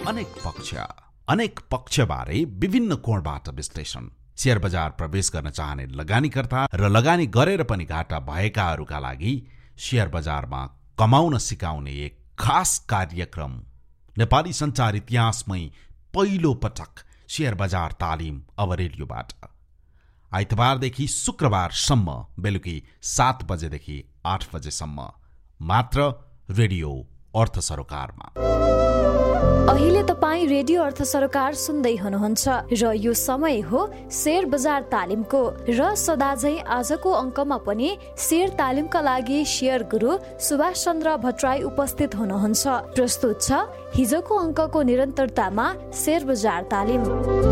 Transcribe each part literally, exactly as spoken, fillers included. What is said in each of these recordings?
अनेक पक्ष अनेक पक्षबारे विभिन्न कोणबाट विश्लेषण। शेयर बजार प्रवेश गर्न चाहने लगानीकर्ता र लगानी गरेर पनि घाटा भएकाहरूका लागि शेयर बजारमा कमाउन सिकाउने एक खास कार्यक्रम। नेपाली सञ्चार इतिहासमै पहिलो पटक शेयर बजार तालिम अब रेडियोबाट आइतबारदेखि शुक्रबारसम्म बेलुकी सात बजेदेखि आठ बजेसम्म मात्र रेडियो अर्थ सरोकारमा। अहिले तपाईँ रेडियो अर्थ सरोकार सुन्दै हुनुहुन्छ र यो समय हो शेयर बजार तालिमको र सदाझै आजको अङ्कमा पनि शेयर तालिमका लागि शेयर गुरु सुभाष चन्द्र भट्टराई उपस्थित हुनुहुन्छ। प्रस्तुत छ हिजोको अङ्कको निरन्तरतामा शेयर बजार तालिम।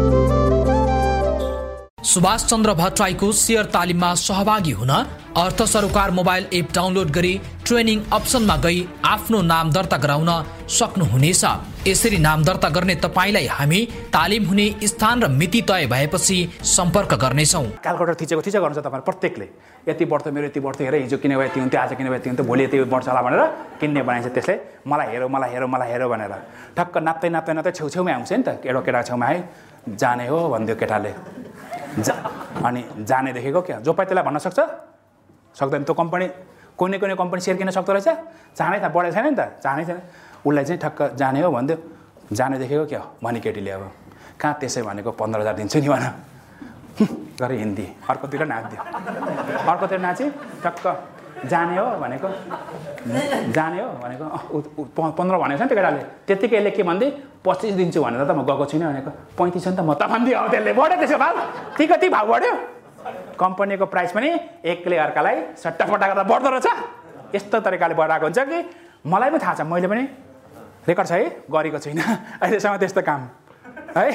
सुभाष चन्द्र भट्टराईको शेयर तालिममा सहभागी हुन अर्थ सरोकार मोबाइल एप डाउनलोड गरी ट्रेनिङ अप्सनमा गई आफ्नो नाम दर्ता गराउन सक्नुहुनेछ। यसरी नाम दर्ता गर्ने तपाईलाई हामी तालिम हुने स्थान र मिति तय भएपछि सम्पर्क गर्नेछौँ। क्यालकुलेटर थिचेको थिचेको गर्नुहुन्छ तपाईँ प्रत्येकले। यति वर्ष मेरो यति वर्ष हेर, हिजो किने भए यति हुन्थ्यो, आज किने भए यति हुन्थ्यो, भोलि यति वर्ष होला भनेर किन्ने बनाइन्छ। त्यसले मलाई हेरो मलाई हेरो मलाई हेरो भनेर ठक्क नाप्दै नाप्दै नाप्दै छेउछेउमै आउँछ नि त। एउटा केटा छेउमा आयो, जाने हो भनिदियो केटाले। जा अनि जाने देखेको क्या जो पाइ त्यसलाई भन्न सक्छ सक्दैन। त्यो कम्पनी कुनै कुनै कम्पनी सेयर किन्न सक्दो रहेछ, चाहनै त बढेको छैन नि त, चाहनै छैन। उसलाई चाहिँ ठक्क जाने हो भनिदियो, जाने देखेको क्या भनी केटीले अब कहाँ त्यसै भनेको पन्ध्र हजार दिन्छु नि भन गरेर हिन्दी अर्कोतिर नाचिदियो। अर्कोतिर नाची ठक्क जाने हो भनेको जाने हो भनेको पन्ध्र भनेको छ नि त्यो केटाले। त्यत्तिकै यसले के भन्दै पच्चिस दिन्छु भनेर त म गएको छुइनँ भनेको पैँतिस छ नि त म त भनिदियो। अब त्यसले बढ्यो त्यसको भाउ, ती कति भाउ बढ्यो। कम्पनीको प्राइस पनि एकले अर्कालाई सट्टाफट्टा गर्दा बढ्दो रहेछ। यस्तो तरिकाले बढाएको हुन्छ कि मलाई पनि थाहा छ, मैले पनि रेकर्ड छ है, गरेको छुइनँ अहिलेसम्म त्यस्तो काम है।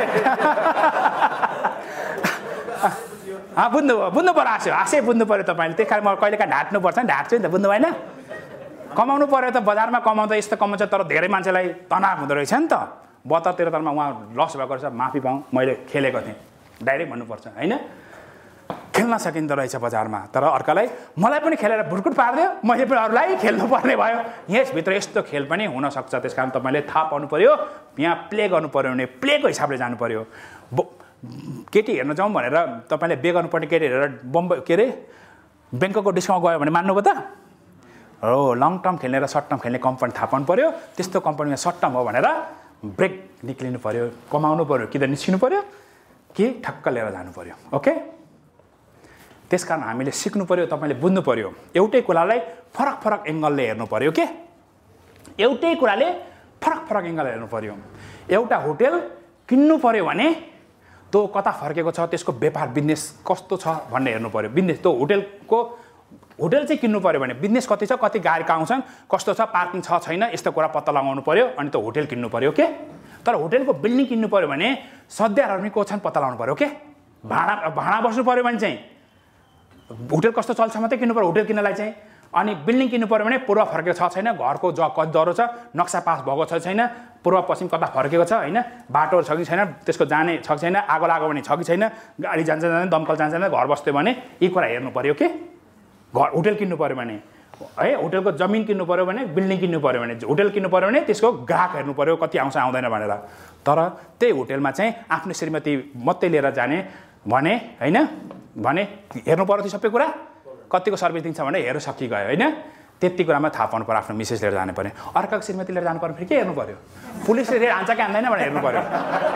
अँ बुझ्नु बुझ्नु पऱ्यो, हाँस्यो हाँसै बुझ्नु पऱ्यो तपाईँले। त्यही कारण म कहिलेकाहीँ ढाँट्नुपर्छ नि, ढाँट्छु नि त, बुझ्नु भएन। कमाउनु पऱ्यो त, बजारमा कमाउँदा यस्तो कमाउँछ, तर धेरै मान्छेलाई तनाव हुँदो रहेछ नि त। बहत्तर त्रिहत्तरमा उहाँ लस भएको रहेछ, माफी पाऊँ मैले खेलेको थिएँ डाइरेक्ट भन्नुपर्छ होइन। खेल्न सकिँदो रहेछ बजारमा, तर अर्कालाई मलाई पनि खेलेर भुर्कुट पारिदियो, मैले पनि अरूलाई खेल्नु पर्ने भयो। यसभित्र यस्तो खेल पनि हुनसक्छ। त्यस कारण तपाईँले थाहा पाउनु पऱ्यो, यहाँ प्ले गर्नु पऱ्यो भने प्लेको हिसाबले जानु पऱ्यो। केटी हेर्न जाउँ भनेर तपाईँले बे गर्नुपर्ने केटी हेरेर बम्बई के अरे ब्याङ्कको डिस्काउन्ट गयो भने मान्नुभयो त हो। लङ टर्म खेल्ने र सर्ट टर्म खेल्ने कम्पनी थाहा पाउनु पऱ्यो। त्यस्तो कम्पनीमा सर्ट टर्म हो भनेर ब्रेक निक्लिनु पऱ्यो, कमाउनु पऱ्यो, कि त निस्किनु पऱ्यो कि ठक्क लिएर जानु पऱ्यो। ओके, त्यस कारण हामीले सिक्नु पऱ्यो, तपाईँले बुझ्नु पऱ्यो। एउटै कुरालाई फरक फरक एङ्गलले हेर्नु पऱ्यो के एउटै कुराले फरक फरक एङ्गल हेर्नु पऱ्यो। एउटा होटेल किन्नु पऱ्यो भने त्यो कता फर्केको छ, त्यसको व्यापार बिजनेस कस्तो छ भन्ने हेर्नु पऱ्यो। बिजनेस त्यो होटेलको होटेल चाहिँ किन्नु पऱ्यो भने बिजनेस कति छ, कति गाहक आउँछन्, कस्तो छ, पार्किङ छ छैन, यस्तो कुरा पत्ता लगाउनु पऱ्यो। अनि त्यो होटेल किन्नु पऱ्यो के। तर होटेलको बिल्डिङ किन्नु पऱ्यो भने सद्यहरू पनि को छन् पत्ता लगाउनु पऱ्यो के। भाडा भाडा बस्नु पऱ्यो भने चाहिँ होटेल कस्तो चल्छ मात्रै किन्नु पऱ्यो होटेल किन्नलाई चाहिँ। अनि बिल्डिङ किन्नु पऱ्यो भने पूर्व फर्केको छ छैन, घरको ज कति दह्रो छ, नक्सा पास भएको छ छैन, पूर्व पश्चिम कता फर्केको छ होइन, बाटो छ कि छैन, त्यसको जाने छ कि छैन, आगो लाग्यो भने छ कि छैन, गाडी जान्छ जाँदैन, दमकल जान्छ जाँदैन, घर बस्थ्यो भने यी कुरा हेर्नु पऱ्यो के। घर होटेल किन्नु पऱ्यो भने है, होटेलको जमिन किन्नु पऱ्यो भने, बिल्डिङ किन्नु पऱ्यो भने, होटेल किन्नु पऱ्यो भने त्यसको ग्राहक हेर्नु पऱ्यो कति आउँछ आउँदैन भनेर। तर त्यही होटेलमा चाहिँ आफ्नो श्रीमती मात्रै लिएर जाने भने होइन, भने हेर्नु पऱ्यो त्यो सबै कुरा, कतिको सर्भिस दिन्छ भने हेर्नु सकि गयो होइन। त्यति कुरामा थाहा पाउनु पऱ्यो, आफ्नो मिसेस लिएर जानु पऱ्यो। अर्काको श्रीमती लिएर जानु पऱ्यो फेरि के हेर्नु पऱ्यो, पुलिसले रेड हान्छ कि हान्दैन भनेर हेर्नु पऱ्यो।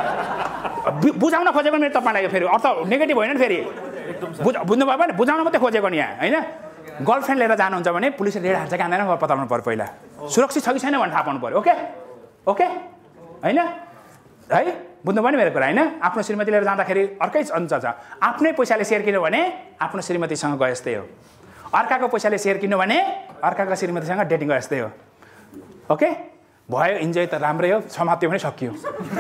बुझाउन खोजेको मेरो तपाईँलाई फेरि अर्थ नेगेटिभ होइन नि, फेरि बुझ बुझ्नुभयो भने बुझाउन मात्रै खोजेको नि यहाँ होइन। गर्लफ्रेन्ड लिएर जानुहुन्छ भने पुलिसले रेड हान्छ कि हान्दैन पत्ता लगाउनु पऱ्यो, पहिला सुरक्षित छ कि छैन भनेर थाहा पाउनु पऱ्यो। ओके ओके होइन है, बुझ्नुभयो नि मेरो कुरा होइन। आफ्नो श्रीमती लिएर जाँदाखेरि अर्कै हुन्छ छ। आफ्नै पैसाले सेयर किन्यो भने आफ्नो श्रीमतीसँग गए जस्तै हो, अर्काको पैसाले सेयर किन्यो भने अर्काको श्रीमतीसँग डेटिङ गए जस्तै हो। ओके भयो, इन्जोय त राम्रै हो, समात्यो भने सकियो।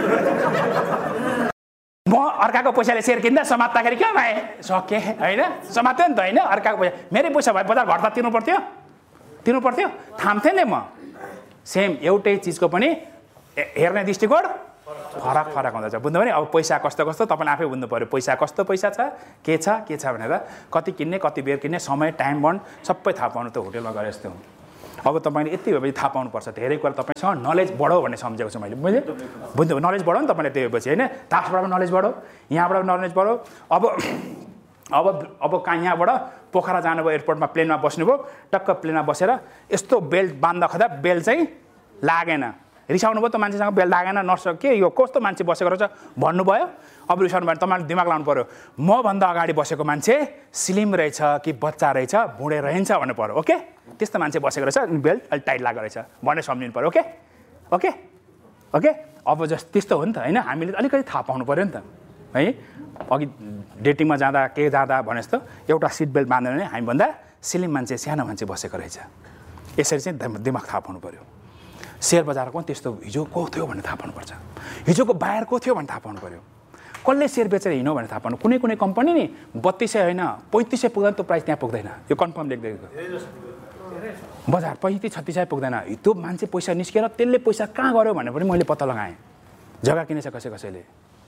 म अर्काको पैसाले सेयर किन्दा समात्दाखेरि क्या भए सकेँ होइन, समात्यो नि त होइन। अर्काको पैसा मेरै पैसा भए बजार घर त तिर्नु पर्थ्यो तिर्नु पर्थ्यो थाम्थेँ नि म। सेम एउटै चिजको पनि हेर्ने दृष्टिकोण फरक फरक हुँदछ, बुझ्नुभयो नि। अब पैसा कस्तो कस्तो तपाईँले आफै बुझ्नु पऱ्यो, पैसा कस्तो पैसा छ, के छ के छ भनेर, कति किन्ने, कति बेर किन्ने, समय, टाइम बन्ड सबै थाहा पाउनु त होटेलमा गरे जस्तो हो। अब तपाईँले यति भएपछि थाहा पाउनुपर्छ धेरै कुरा तपाईँसँग नलेज बढो भन्ने सम्झेको छु मैले मैले बुझ्नु नलेज बढो नि तपाईँले त्यो भएपछि होइन तासबाट पनि नलेज बढो यहाँबाट पनि नलेज बढो अब अब अब कहाँ यहाँबाट पोखरा जानुभयो एयरपोर्टमा प्लेनमा बस्नुभयो टक्क प्लेनमा बसेर यस्तो बेल्ट बाँध्दा खदा बेल्ट चाहिँ लागेन रिसाउनु भयो त मान्छेसँग बेल्ट लागेन नर्स के यो कस्तो मान्छे बसेको रहेछ भन्नुभयो अब रिसाउनु भयो तपाईँले दिमाग लाउनु पऱ्यो मभन्दा अगाडि बसेको मान्छे स्लिम रहेछ कि बच्चा रहेछ बुढे रहन्छ भन्नु पऱ्यो ओके त्यस्तो मान्छे बसेको रहेछ बेल्ट अलिक टाइट लागेको रहेछ भनेर सम्झिनु पऱ्यो ओके ओके ओके अब जस्तो त्यस्तो हो नि त होइन हामीले अलिकति थाहा पाउनु पऱ्यो नि त है अघि डेटिङमा जाँदा के जाँदा भने जस्तो एउटा सिट बेल्ट बाँधेर नै हामीभन्दा स्लिम मान्छे सानो मान्छे बसेको रहेछ यसरी चाहिँ दिमाग थाहा पाउनु पऱ्यो सेयर बजारको पनि त्यस्तो हिजो को थियो भनेर थाहा पाउनुपर्छ हिजोको बायर को थियो भनेर थाहा पाउनु पऱ्यो कसले सेयर बेचेर हिँड्यो भनेर थाहा पाउनु कुनै कुनै कम्पनी नि बत्तिस सय होइन पैँतिस सय पुग्दैन त्यो प्राइस त्यहाँ पुग्दैन यो कन्फर्म लेखिदिएको बजार पैँतिस छत्तिस सय पुग्दैन त्यो मान्छे पैसा निस्केर त्यसले पैसा कहाँ गऱ्यो भनेर पनि मैले पत्ता लगाएँ जग्गा किनेछ कसै कसैले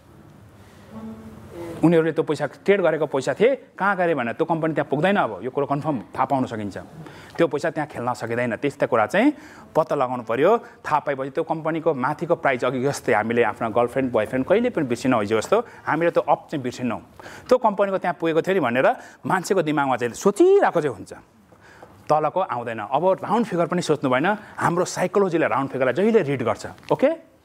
उनीहरूले त्यो पैसा ट्रेड गरेको पैसा थिए कहाँ गरे भने त्यो कम्पनी त्यहाँ पुग्दैन अब यो कुरो कन्फर्म थाहा पाउन सकिन्छ त्यो पैसा त्यहाँ खेल्न सकिँदैन त्यस्तो कुरा चाहिँ पत्ता लगाउनु पर्यो थाहा पाएपछि त्यो कम्पनीको माथिको प्राइस अघि जस्तै हामीले आफ्नो गर्लफ्रेन्ड बोयफ्रेन्ड कहिले पनि बिर्सिनौँ हिजो जस्तो हामीले त्यो अप चाहिँ बिर्सिनौँ त्यो कम्पनीको त्यहाँ पुगेको थियो नि भनेर मान्छेको दिमागमा चाहिँ सोचिरहेको चाहिँ हुन्छ तलको आउँदैन अब राउन्ड फिगर पनि सोच्नु भएन हाम्रो साइकोलोजीले राउन्ड फिगरलाई जहिले रिड गर्छ ओके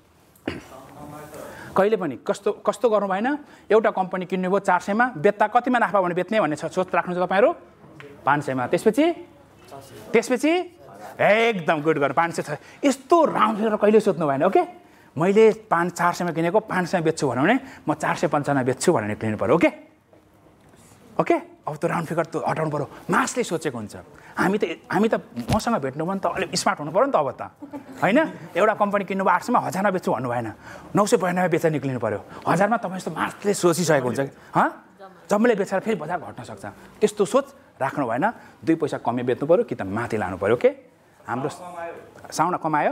कहिले पनि कस्तो कस्तो गर्नु भएन एउटा कम्पनी किन्नुभयो चार सयमा बेच्दा कतिमा नाफा भने बेच्ने भन्ने सोच राख्नुहुन्छ तपाईँहरू पाँच सयमा त्यसपछि त्यसपछि एकदम गुड गर्नु पाँच सय छ यस्तो राउन्ड फिगर कहिले सोध्नु भएन ओके मैले पाँच चार सयमा किनेको पाँच सयमा बेच्छु भन्यो भने म चार सय पन्चाउन्न बेच्छु भनेर निक्लिनु पऱ्यो ओके ओके अब त्यो राउन्ड फिगर त हटाउनु पऱ्यो मासले सोचेको हुन्छ हामी त हामी त मसँग भेट्नु भने त अलिक स्मार्ट हुनु पऱ्यो नि त अब त होइन एउटा कम्पनी किन्नुभयो आठ सयमा हजारमा बेच्छु भन्नु भएन नौ सय बयानब्बे बेचेर निक्लिनु पऱ्यो हजारमा तपाईँ जस्तो मासले सोचिसकेको हुन्छ हँ जम्मूले बेचेर फेरि बजार घट्न सक्छ त्यस्तो सोच राख्नु भएन दुई पैसा कमी बेच्नु पऱ्यो कि त माथि लानु पऱ्यो के हाम्रो साउन्ड कमायो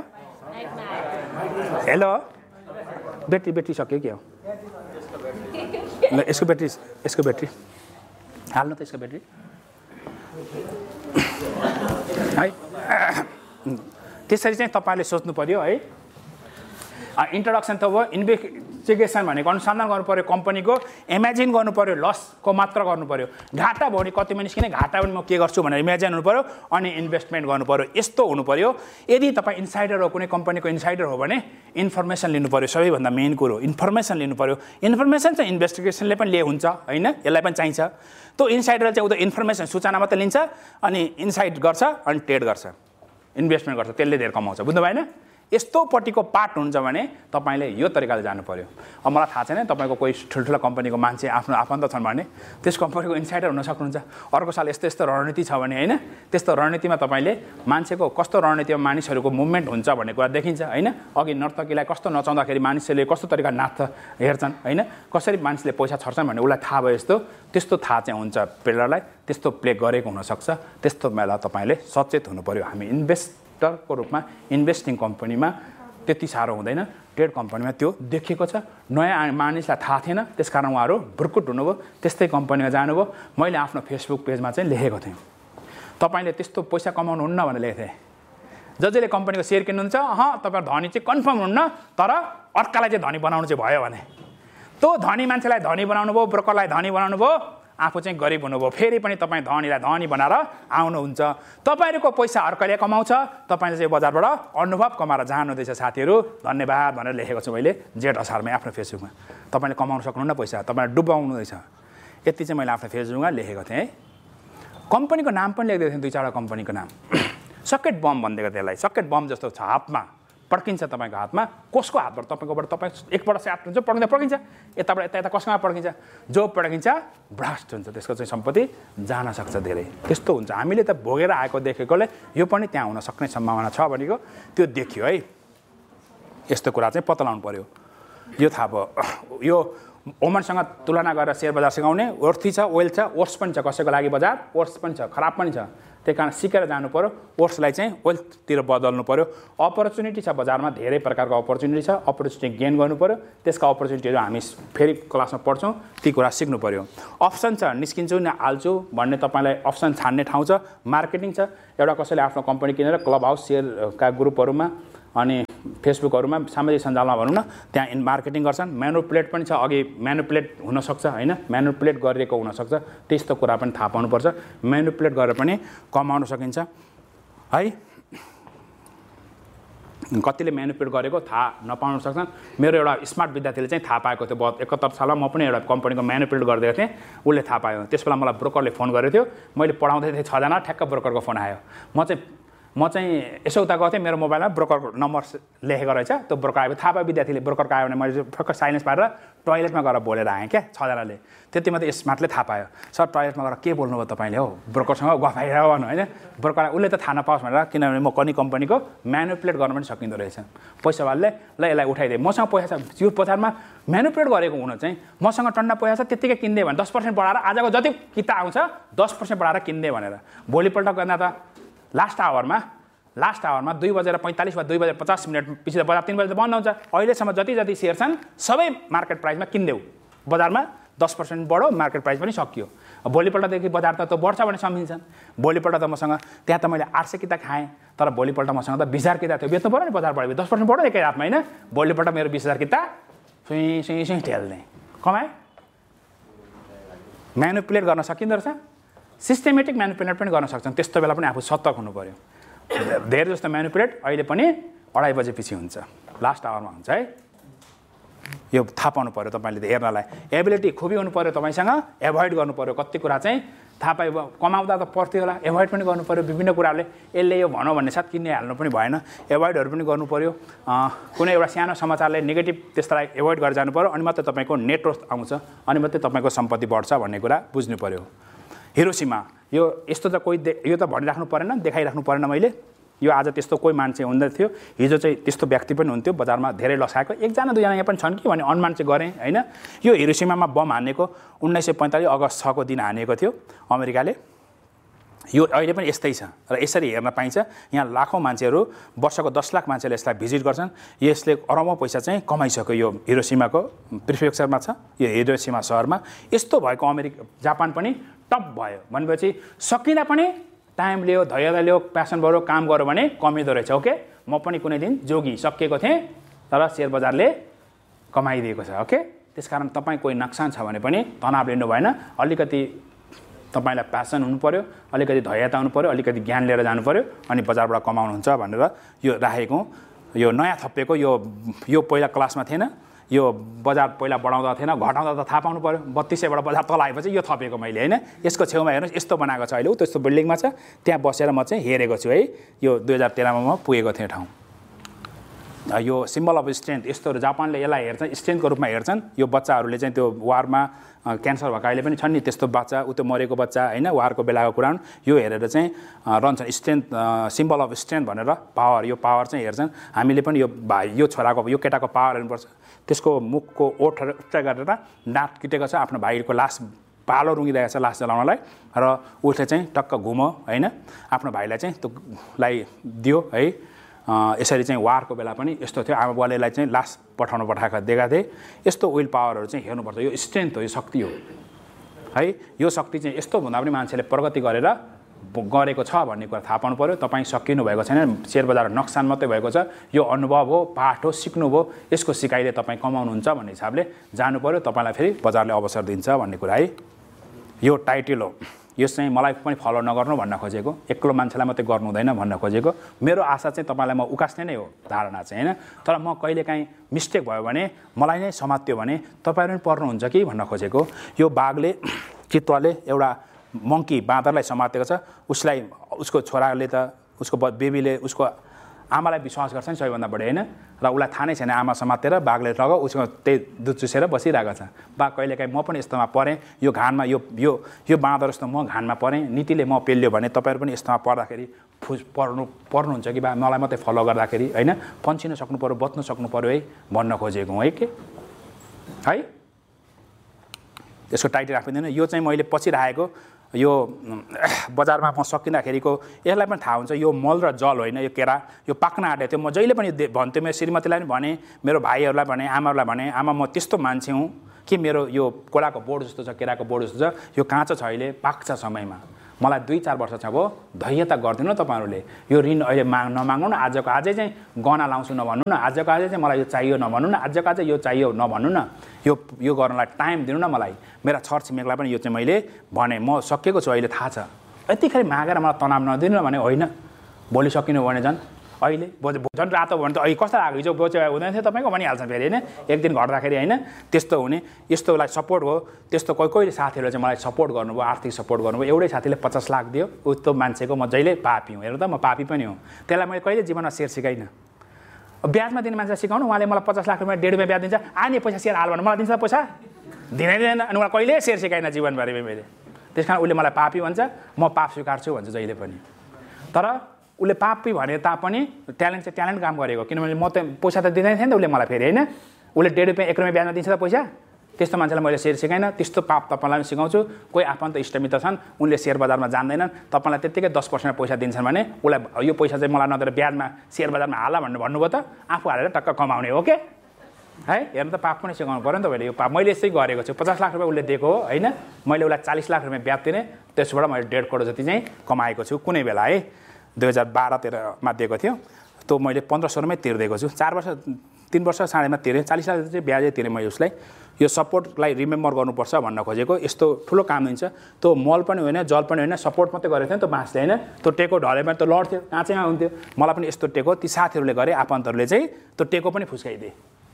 हेलो ब्याट्री ब्याट्री सक्यो के हो ल यसको ब्याट्री यसको ब्याट्री हाल्नु त यसको ब्याट्री है त्यसरी चाहिँ तपाईँले सोच्नु पर्यो है इन्ट्रोडक्सन त भयो इन्भेस्टिगेसन भनेको अनुसन्धान गर्नु पऱ्यो कम्पनीको इमेजिन गर्नु पऱ्यो लसको मात्र गर्नु पऱ्यो घाटा भयो भने कतिमा निस्किने घाटा पनि म के गर्छु भनेर इमेजिन हुनु पऱ्यो अनि इन्भेस्टमेन्ट गर्नु पऱ्यो यस्तो हुनु पऱ्यो यदि तपाईँ इन्साइडर हो कुनै कम्पनीको इन्साइडर हो भने इन्फर्मेसन लिनु पऱ्यो सबैभन्दा मेन कुरो इन्फर्मेसन लिनु पऱ्यो इन्फर्मेसन चाहिँ इन्भेस्टिगेसनले पनि लिए हुन्छ होइन यसलाई पनि चाहिन्छ त्यो इन्साइडर चाहिँ उता इन्फर्मेसन सूचना मात्रै लिन्छ अनि इन्साइड गर्छ अनि ट्रेड गर्छ इन्भेस्टमेन्ट गर्छ त्यसले धेरै कमाउँछ बुझ्नु भएन यस्तोपट्टिको पार्ट हुन्छ भने तपाईँले यो तरिकाले जानु पर्यो अब मलाई थाहा छैन तपाईँको कोही ठुल्ठुलो कम्पनीको मान्छे आफ्नो आफन्त छन् भने त्यस कम्पनीको इन्साइडर हुन सक्नुहुन्छ अर्को साल यस्तो यस्तो रणनीति छ भने होइन त्यस्तो रणनीतिमा तपाईँले मान्छेको कस्तो रणनीतिमा मानिसहरूको मुभमेन्ट हुन्छ भन्ने कुरा देखिन्छ होइन अघि नर्तकीलाई कस्तो नचाउँदाखेरि मानिसहरूले कस्तो तरिका नाच्छ हेर्छन् होइन कसरी मानिसले पैसा छर्छन् भन्ने उसलाई थाहा भयो यस्तो त्यस्तो थाहा चाहिँ हुन्छ प्लेयरलाई त्यस्तो प्ले गरेको हुनसक्छ त्यस्तो बेला तपाईँले सचेत हुनु पऱ्यो हामी इन्भेस्ट को रूपमा इन्भेस्टिङ कम्पनीमा त्यति साह्रो हुँदैन ट्रेड कम्पनीमा त्यो देखिएको छ नयाँ मानिसलाई थाहा थिएन त्यसकारण उहाँहरू भुर्कुट हुनुभयो त्यस्तै कम्पनीमा जानुभयो मैले आफ्नो फेसबुक पेजमा चाहिँ लेखेको थिएँ तपाईँले त्यस्तो पैसा कमाउनुहुन्न भनेर लेखेको थिएँ ज जसले कम्पनीको सेयर किन्नुहुन्छ अँ तपाईँ धनी चाहिँ कन्फर्म हुन्न तर अर्कालाई चाहिँ धनी बनाउनु चाहिँ भयो भने त्यो धनी मान्छेलाई धनी बनाउनु भयो ब्रोकरलाई धनी बनाउनु भयो आफू चाहिँ गरिब हुनुभयो फेरि पनि तपाईँ धनीलाई धनी बनाएर आउनुहुन्छ तपाईँहरूको पैसा अर्कैले कमाउँछ तपाईँले चाहिँ बजारबाट अनुभव कमाएर जानुहुँदैछ साथीहरू धन्यवाद भनेर लेखेको छु मैले जेठ असारमै आफ्नो फेसबुकमा तपाईँले कमाउन सक्नुहुन्न पैसा तपाईँले डुबाउनुहुँदैछ यति चाहिँ मैले आफ्नो फेसबुकमा लेखेको थिएँ है कम्पनीको नाम पनि लेखिदिएको थिएँ दुई चारवटा कम्पनीको नाम सकेट बम भनिदिएको त्यसलाई सकेट बम जस्तो छ हातमा पड्किन्छ तपाईँको हातमा कसको हातबाट तपाईँकोबाट तपाईँ एकपल्ट स्याट हुन्छ पड्किँदा पड्किन्छ यताबाट यता यता कसकोमा पड्किन्छ जो पड्किन्छ ब्लास्ट हुन्छ त्यसको चाहिँ सम्पत्ति जान सक्छ धेरै त्यस्तो हुन्छ हामीले त भोगेर आएको देखेकोले यो पनि त्यहाँ हुन सक्ने सम्भावना छ भनेको त्यो देखियो है यस्तो कुरा चाहिँ पत्ता लगाउनु पऱ्यो यो थाहा भयो यो ओमनसँग तुलना गरेर सेयर बजार सिकाउने वर्थी छ वेल छ ओर्स पनि छ कसैको लागि बजार ओर्स पनि छ खराब पनि छ त्यही कारण सिकेर जानु पर्यो ओर्सलाई चाहिँ वेल्थतिर बदल्नु पर्यो अपर्च्युनिटी छ बजारमा धेरै प्रकारको अपर्च्युनिटी छ अपर्च्युनिटी गेन गर्नु पर्यो त्यसका अपर्च्युनिटीहरू हामी फेरि क्लासमा पढ्छौँ ती कुरा सिक्नु पर्यो अप्सन छ निस्किन्छु न हाल्छु भन्ने तपाईँलाई अप्सन छान्ने ठाउँ छ मार्केटिङ छ एउटा कसैले आफ्नो कम्पनी किनेर क्लब हाउस सेयरका ग्रुपहरूमा अनि फेसबुकहरूमा सामाजिक सञ्जालमा भनौँ न त्यहाँ इन मार्केटिङ गर्छन् म्यानुपुलेट पनि छ अघि म्यानुपुलेट हुनसक्छ होइन म्यानुपुलेट गरिएको हुनसक्छ त्यस्तो कुरा पनि थाहा पाउनुपर्छ म्यानुपुलेट गरेर पनि कमाउन सकिन्छ है कतिले म्यानुपुलेट गरेको थाहा नपाउन सक्छन् मेरो एउटा स्मार्ट विद्यार्थीले चाहिँ थाहा पाएको थियो एकहत्तर सालमा म पनि एउटा कम्पनीको म्यानुपुलेट गरिदिएको थिएँ उसले थाहा पायो त्यस बेला मलाई ब्रोकरले फोन गरेको थियो मैले पढाउँदै थिएँ छजना ठ्याक्क ब्रोकरको फोन आयो म चाहिँ म चाहिँ यसो उता गएको थिएँ मेरो मोबाइलमा ब्रोकरको नम्बर लेखेको रहेछ त्यो ब्रोकर आयो थाहा पायो विद्यार्थीले ब्रोकरको आयो भने मैले ठक्क साइलेन्स पारेर टोइलेटमा गएर बोलेर आएँ क्या छजनाले त्यति मात्रै स्मार्टले थाहा पायो सर टोइलेटमा गएर के बोल्नुभयो तपाईँले हो ब्रोकरसँग गफाइर भन्नु होइन ब्रोकर उसले त थाहा नपाओस् भनेर किनभने म कनी कम्पनीको म्यानुपुलेट गर्न पनि सकिँदो रहेछ पैसावालले ल यसलाई उठाइदिए मसँग पैसा छ यो बजारमा म्यानुपुलेट गरेको हुन चाहिँ मसँग टन्ना पैसा छ त्यत्तिकै किन्दै भने दस पर्सेन्ट बढाएर आजको जति किता आउँछ दस पर्सेन्ट बढाएर किन्दै भनेर भोलिपल्ट गर्दा त लास्ट आवरमा लास्ट आवरमा दुई बजेर पैँतालिस वा दुई बजेर पचास मिनट पछि त बजार तिन बजे त बन्द हुन्छ अहिलेसम्म जति जति सेयर छन् सबै मार्केट प्राइसमा किनिदेऊ बजारमा दस पर्सेन्ट बढो मार्केट प्राइस पनि सकियो भोलिपल्टदेखि बजार त त्यो बढ्छ भने सम्झिन्छन् भोलिपल्ट त मसँग त्यहाँ त मैले आठ सय किता खाएँ तर भोलिपल्ट मसँग त बिस हजार किता थियो बेच्नु पऱ्यो नि बजार बढ्यो दस पर्सेन्ट बढ्यो एकै रातमा होइन भोलिपल्ट मेरो बिस हजार किता सुई सुई सुई ठेल्ने कमाएँ म्यानुपुलेट गर्न सकिँदो रहेछ सिस्टेमेटिक म्यानुपुलेट पनि गर्न सक्छन् त्यस्तो बेला पनि आफू सतर्क हुनु पऱ्यो धेरै जस्तो म्यानुपुलेट अहिले पनि अढाई बजेपछि हुन्छ लास्ट आवरमा हुन्छ है यो थाहा पाउनु पऱ्यो तपाईँले हेर्नलाई एबिलिटी खुबी हुनु पऱ्यो तपाईँसँग एभोइड गर्नु पऱ्यो कति कुरा चाहिँ थाहा पायो कमाउँदा त पर्थ्यो होला एभोइड पनि गर्नु पऱ्यो विभिन्न कुराहरूले यसले यो भनौँ भन्ने साथ किन्ने हाल्नु पनि भएन एभोइडहरू पनि गर्नु पऱ्यो कुनै एउटा सानो समाचारले नेगेटिभ त्यस्तालाई एभोइड गरेर जानु पऱ्यो अनि मात्रै तपाईँको नेटवर्थ आउँछ अनि मात्रै तपाईँको सम्पत्ति बढ्छ भन्ने कुरा बुझ्नु पऱ्यो हिरोसिमा यो यस्तो त कोही यो त भनिराख्नु परेन देखाइराख्नु परेन मैले यो आज त्यस्तो कोही मान्छे हुँदै थियो हिजो चाहिँ त्यस्तो व्यक्ति पनि हुन्थ्यो बजारमा धेरै लसाएको एकजना दुईजना यहाँ पनि छन् कि भने अनुमान चाहिँ गरेँ होइन यो हिरोसिमामा बम हानेको उन्नाइस सय पैँतालिस अगस्त छको दिन हानेको थियो अमेरिकाले यो अहिले पनि यस्तै छ र यसरी हेर्न पाइन्छ यहाँ लाखौँ मान्छेहरू वर्षको दस लाख मान्छेले यसलाई भिजिट गर्छन् यसले अरबौँ पैसा चाहिँ कमाइसक्यो यो हिरोसिमाको प्रिफेक्चरमा छ यो हिरोसिमा सहरमा यस्तो भएको अमेरिका जापान पनि टप भयो भनेपछि सकिँदा पनि टाइम लियो धैर्य लियो प्यासन भयो काम गर्यो भने कमिँदो रहेछ ओके म पनि कुनै दिन जोगी सकिएको थिएँ तर सेयर बजारले कमाइदिएको छ ओके त्यसकारण तपाईँ कोही नोक्सान छ भने पनि तनाव लिनु भएन अलिकति तपाईँलाई प्यासन हुनु पऱ्यो अलिकति धैर्यता हुनु पऱ्यो अलिकति ज्ञान लिएर जानु पऱ्यो अनि बजारबाट कमाउनुहुन्छ भनेर यो राखेको यो नयाँ थपिएको यो यो पहिला क्लासमा थिएन यो बजार पहिला बढाउँदा थिएन घटाउँदा त थाहा पाउनु पऱ्यो बत्तिस सयबाट बजार तल आएपछि यो थपेको मैले होइन यसको छेउमा हेर्नुहोस् यस्तो बनाएको छ अहिले ऊ त्यस्तो बिल्डिङमा छ त्यहाँ बसेर म चाहिँ हेरेको छु है यो दुई हजार तेह्रमा म पुगेको थिएँ ठाउँ यो सिम्बल अफ स्ट्रेन्थ यस्तोहरू जापानले यसलाई हेर्छन् स्ट्रेन्थको रूपमा हेर्छन् यो बच्चाहरूले चाहिँ त्यो वारमा क्यान्सर भएको अहिले पनि छन् नि त्यस्तो बच्चा उ त्यो मरेको बच्चा होइन वारको बेलाको कुरा यो हेरेर चाहिँ रहन्छन् स्ट्रेन्थ सिम्बल अफ स्ट्रेन्थ भनेर पावर यो पावर चाहिँ हेर्छन् हामीले पनि यो भाइ यो छोराको यो केटाको पावर हेर्नुपर्छ त्यसको मुखको ओठ उच्च गरेर दाँत किटेको छ आफ्नो भाइको लास पालो रुँगिरहेको छ लास जलाउनलाई र उसले चाहिँ टक्क घुमो होइन आफ्नो भाइलाई चाहिँ त्योलाई दियो है यसरी चाहिँ वारको बेला पनि यस्तो थियो आमा बुवालेलाई चाहिँ लास पठाउनु पठाएको देखाएको थिएँ यस्तो विल पावरहरू चाहिँ हेर्नुपर्छ यो स्ट्रेन्थ हो यो शक्ति हो है यो शक्ति चाहिँ यस्तो भन्दा पनि मान्छेले प्रगति गरेर गरेको छ भन्ने कुरा थाहा पाउनु पऱ्यो तपाईँ सकिनु भएको छैन सेयर बजार नोक्सान मात्रै भएको छ यो अनुभव हो पाठ हो सिक्नु हो यसको सिकाइले तपाईँ कमाउनुहुन्छ भन्ने हिसाबले जानु पऱ्यो तपाईँलाई फेरि बजारले अवसर दिन्छ भन्ने कुरा है यो टाइटल हो यो चाहिँ मलाई पनि फलो नगर्नु भन्न खोजेको एक्लो मान्छेलाई मात्रै गर्नु हुँदैन भन्न खोजेको मेरो आशा चाहिँ तपाईँलाई म उकास्ने नै हो धारणा चाहिँ होइन तर म कहिलेकाहीँ मिस्टेक भयो भने मलाई नै समात्यो भने तपाईँहरू पनि पर्नुहुन्छ कि भन्न खोजेको यो बाघले चितुवाले एउटा मङ्की बाँदरलाई समातेको छ उसलाई उसको छोराले त उसको बेबीले उसको आमालाई विश्वास गर्छ नि सबैभन्दा बढी होइन र उसलाई थाहा नै छैन आमा समातेर बाघले लग उसको त्यही दुध चुसेर बसिरहेको छ बाघ कहिलेकाहीँ म पनि यस्तोमा परेँ यो घानमा यो यो यो बाँदर जस्तो म घानमा परेँ नीतिले म पेल्यो भने तपाईँहरू पनि यस्तोमा पर्दाखेरि फुस पर्नु पर्नुहुन्छ कि बा मलाई मात्रै फलो गर्दाखेरि होइन पन्छिन सक्नु पऱ्यो बच्नु सक्नु पऱ्यो है भन्न खोजेको है के है यसको टाइटल राखिदिनु यो चाहिँ मैले पछि राखेको यो बजारमा म सकिँदाखेरिको यसलाई पनि थाहा हुन्छ यो मल र जल होइन यो केरा यो पाक्न आँटेको थियो म जहिले पनि भन्थेँ मेरो श्रीमतीलाई पनि भने मेरो भाइहरूलाई भने आमाहरूलाई भने आमा म त्यस्तो मान्छे हुँ कि मेरो यो कोलाको बोर्ड जस्तो छ केराको बोर्ड जस्तो छ यो काँचो छ अहिले पाक्छ समयमा मलाई दुई चार वर्ष छ भयो धैर्यता गरिदिनु न तपाईँहरूले यो ऋण अहिले माग नमाग्नु न आजको आजै चाहिँ गहना लाउँछु नभन्नु न आजको आजै चाहिँ मलाई यो चाहियो नभन्नु न आजको आजै यो चाहियो नभन्नु न यो यो गर्नलाई टाइम दिनु न मलाई मेरा छरछिमेकलाई पनि यो चाहिँ मैले भने म सकेको छु अहिले थाहा छ यतिखेर मागेर मलाई तनाव नदिनु भने होइन भोलि सकिनु भने झन् अहिले झन् रातो भने त अहिले कस्तो लाग्यो हिजो बोचे हुँदैन थियो तपाईँको भनिहाल्छ फेरि होइन एक दिन घट्दाखेरि होइन त्यस्तो हुने यस्तोलाई सपोर्ट हो त्यस्तो कोही कोही साथीहरूले चाहिँ मलाई सपोर्ट गर्नुभयो आर्थिक सपोर्ट गर्नुभयो एउटै साथीले पचास लाख दियो उस्तो मान्छेको म जहिले पापी हुँ हेर्नु त म पापी पनि हुँ त्यसलाई मैले कहिले जीवनमा सेयर सिकाइनँ ब्याजमा दिने मान्छेलाई सिकाउनु उहाँले मलाई पचास लाख रुपियाँ डेढ रुपियाँ ब्याज दिन्छ आने पैसा सेयर हाल भने मलाई दिन्छ पैसा दिनै दिँदैन अनि मलाई कहिले सेयर सिकाइनँ जीवनभरि मैले त्यस कारण उसले मलाई पापी भन्छ म पाप स्वीकार्छु भन्छ जहिले पनि तर उसले पापी भने तापनि ट्यालेन्ट चाहिँ ट्यालेन्ट काम गरेको किनभने म त पैसा त दिँदैन थिएँ नि त उसले मलाई फेरि होइन उसले डेढ रुपियाँ एक रुपियाँ ब्याजमा दिन्छ त पैसा त्यस्तो मान्छेलाई मैले सेयर सिकाइनँ त्यस्तो पाप तपाईँलाई पनि सिकाउँछु कोही आफन्त इष्टमित्र छन् उनले सेयर बजारमा जान्दैनन् तपाईँलाई त्यत्तिकै दस पर्सेन्ट पैसा दिन्छन् भने उसलाई यो पैसा चाहिँ मलाई नदिएर ब्याजमा सेयर बजारमा हाल भन्नु भन्नुभयो त आफू हालेर टक्क कमाउने हो के है हेर्नु त पाप पनि सिकाउनु पऱ्यो नि त मैले यो पाप मैले यसै गरेको छु पचास लाख रुपियाँ उसले दिएको हो होइन मैले उसलाई चालिस लाख रुपियाँ ब्याज दिने त्यसबाट मैले डेढ करोड जति चाहिँ कमाएको छु कुनै बेला है दुई हजार बाह्र तेह्रमा दिएको थियो त्यो मैले पन्ध्र सोह्रमै तिर्दिएको छु चार वर्ष तिन वर्ष साढेमा तिरेँ चालिस लाख चाहिँ ब्याजै तिरेँ मैले उसलाई यो सपोर्टलाई रिमेम्बर गर्नुपर्छ भन्न खोजेको यस्तो ठुलो काम दिन्छ त्यो मल पनि होइन जल पनि होइन सपोर्ट मात्रै गरेको थियो नि त बाँसले होइन त्यो टेको ढलेमा त लड्थ्यो काँचैमा हुन्थ्यो मलाई पनि यस्तो टेको ती साथीहरूले गरे आफन्तहरूले चाहिँ त्यो टेको पनि फुस्काइदिए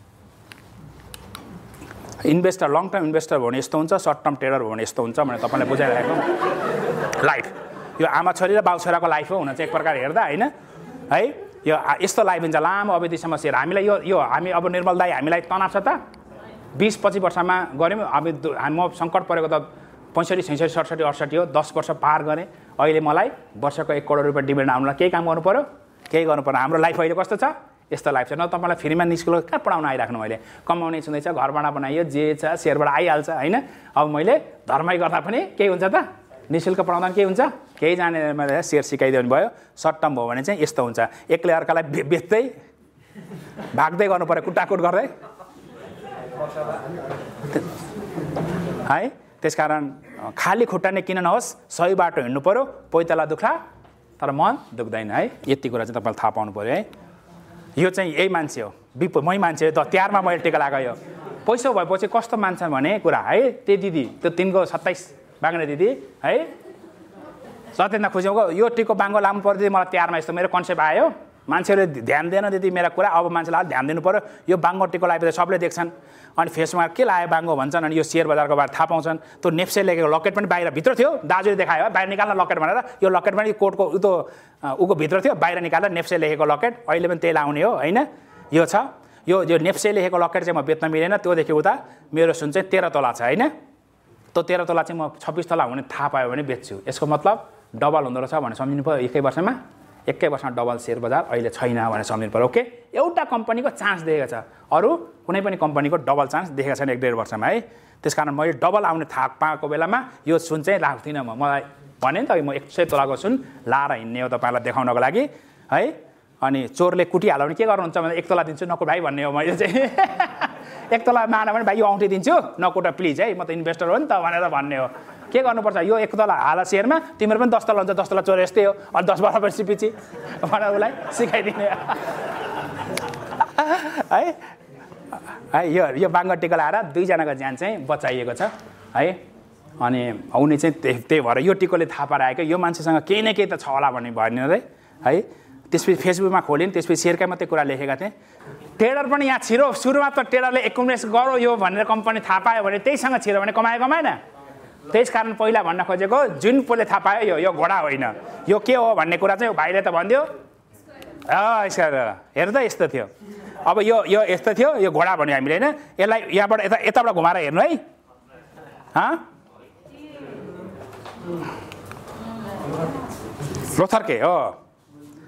इन्भेस्टर लङ टर्म इन्भेस्टर भने यस्तो हुन्छ सर्ट टर्म ट्रेडर भने यस्तो हुन्छ भनेर तपाईँलाई बुझाइरहेको लाइफ यो आमा छोरी र बाउ छोराको लाइफ हो हुन चाहिँ एक प्रकार हेर्दा होइन है यो यस्तो लाइफ हुन्छ लामो अवधिसम्म सेयर हामीलाई यो यो हामी अब निर्मल दाई हामीलाई तनाव छ त बिस पच्चिस वर्षमा गऱ्यौँ हामी म सङ्कट परेको त पैँसठी छैसठी सडसठी अडसठी हो दस वर्ष पार गरेँ अहिले मलाई वर्षको एक करोड रुपियाँ डिभिडेन्ड आउनुलाई केही काम गर्नु पऱ्यो केही गर्नु पर्यो हाम्रो लाइफ अहिले कस्तो छ यस्तो लाइफ छ न तपाईँलाई फ्रीमा निस्किलो कहाँ पढाउन आइराख्नु मैले कमाउने छुँदैछ घरबाट बनाइयो जे छ सेयरबाट आइहाल्छ होइन अब मैले धर्मै गर्दा पनि केही हुन्छ त निःशुल्क पढाउँदा के हुन्छ केही जानेर मैले सेयर सिकाइदिनु भयो सर्ट टर्म भयो भने चाहिँ यस्तो हुन्छ एकले अर्कालाई बेच्दै भाग्दै गर्नु पऱ्यो कुटाकुट गर्दै है त्यसकारण खाली खुट्टा नै किन नहोस् सही बाटो हिँड्नु पऱ्यो पैताला दुख्ला तर मन दुख्दैन है यति कुरा चाहिँ तपाईँले थाहा पाउनु पऱ्यो है यो चाहिँ यही मान्छे हो विप मै मान्छे त तिहारमा मैले टिका लगायो पैसा भएपछि कस्तो मान्छे भने कुरा है त्यो दिदी त्यो तिनको सत्ताइस बाङ्गो दिदी है सत्येन्द्र खुसीको यो टिको बाङ्गो लानु पर्यो दिदी मलाई तिहारमा यस्तो मेरो कन्सेप्ट आयो मान्छेहरूले ध्यान दिएन दिदी मेरा कुरा अब मान्छेलाई ध्यान दिनु पऱ्यो यो बाङ्गो टिको लगाएपछि सबले देख्छन् अनि फेसमा के लाग्यो बाङ्गो भन्छन् अनि यो सेयर बजारको बारे थाहा पाउँछन् त्यो नेप्से लेखेको लकेट पनि बाहिर भित्र थियो दाजुले देखायो बाहिर निकाल्न लकेट भनेर यो लकेट पनि कोटको उतो उको भित्र थियो बाहिर निकालेर नेप्से लेखेको लकेट अहिले पनि त्यही लाउने हो होइन यो छ यो यो नेप्से लेखेको लकेट चाहिँ म बेच्न मिलेन त्योदेखि उता मेरो सुन चाहिँ तेह्र तोला छ होइन त्यो तेह्र तोला चाहिँ म छब्बिस तोला हुने थाहा पायो भने बेच्छु यसको मतलब डबल हुँदो रहेछ भने सम्झिनु पऱ्यो एकै वर्षमा एकै वर्षमा डबल सेयर बजार अहिले छैन भने सम्झिनु पऱ्यो ओके एउटा कम्पनीको चान्स देखेको छ अरू कुनै पनि कम्पनीको डबल चान्स देखेको छैन एक डेढ वर्षमा है त्यसकारण मैले डबल आउने थाहा पाएको बेलामा यो सुन चाहिँ राख्दिनँ म मलाई भने नि त म एक सय तोलाको सुन लाएर हिँड्ने हो तपाईँलाई देखाउनको लागि है अनि चोरले कुटिहाल्यो भने के गर्नुहुन्छ भने एक तोला दिन्छु नकुट भाइ भन्ने हो मैले चाहिँ एक तोला माना भने भाइ यो औँठी दिन्छु नकुट प्लिज है म त इन्भेस्टर हो नि त भनेर भन्ने हो के गर्नुपर्छ यो एक तोला हाल सेयरमा तिम्रो पनि दस तला हुन्छ दस तला चोर यस्तै हो अनि दस वर्षपछि पछि भनेर उसलाई सिकाइदिने है है यो यो बाङ्गो टिका लाएर दुईजनाको ज्यान चाहिँ बचाइएको छ है अनि उनी चाहिँ त्यही त्यही भएर यो टिकोले थाहा पाएर यो मान्छेसँग केही न केही त छ होला भन्ने भन्ने रे है त्यसपछि फेसबुकमा खोल्यो नि त्यसपछि सेयरकै मात्रै कुरा लेखेका थिएँ ट्रेडर पनि यहाँ छिरो सुरुमा त ट्रेडरले एकुमुलेट गरौँ यो भनेर कम्पनी थाहा पायो भने त्यहीसँग छिरो भने कमायो कमाएन त्यस कारण पहिला भन्न खोजेको जुन पहिले थाहा पायो यो यो घोडा होइन यो के हो भन्ने कुरा चाहिँ भाइले त भनिदियो हेर्नु त यस्तो थियो अब यो यो यस्तो थियो यो घोडा भन्यो हामीले होइन यसलाई यहाँबाट यता यताबाट घुमाएर हेर्नु है लोथर्के हो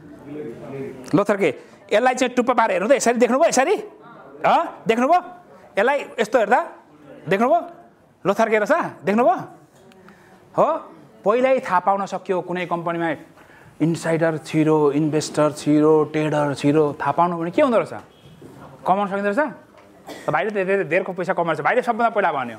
लोथर्के यसलाई चाहिँ टुप्पो पारेर हेर्नु त यसरी देख्नुभयो यसरी देख्नुभयो यसलाई यस्तो हेर्दा देख्नुभयो लोथर्केर छ देख्नुभयो हो पहिल्यै थाहा पाउन सक्यो कुनै कम्पनीमा इनसाइडर छिरो इन्भेस्टर छिरो ट्रेडर छिरो थाहा पाउनु भने के हुँदो रहेछ कमाउन सकिँदो रहेछ भाइले धेरै धेरैको पैसा कमाउँछ भाइले सबभन्दा पहिला भन्यो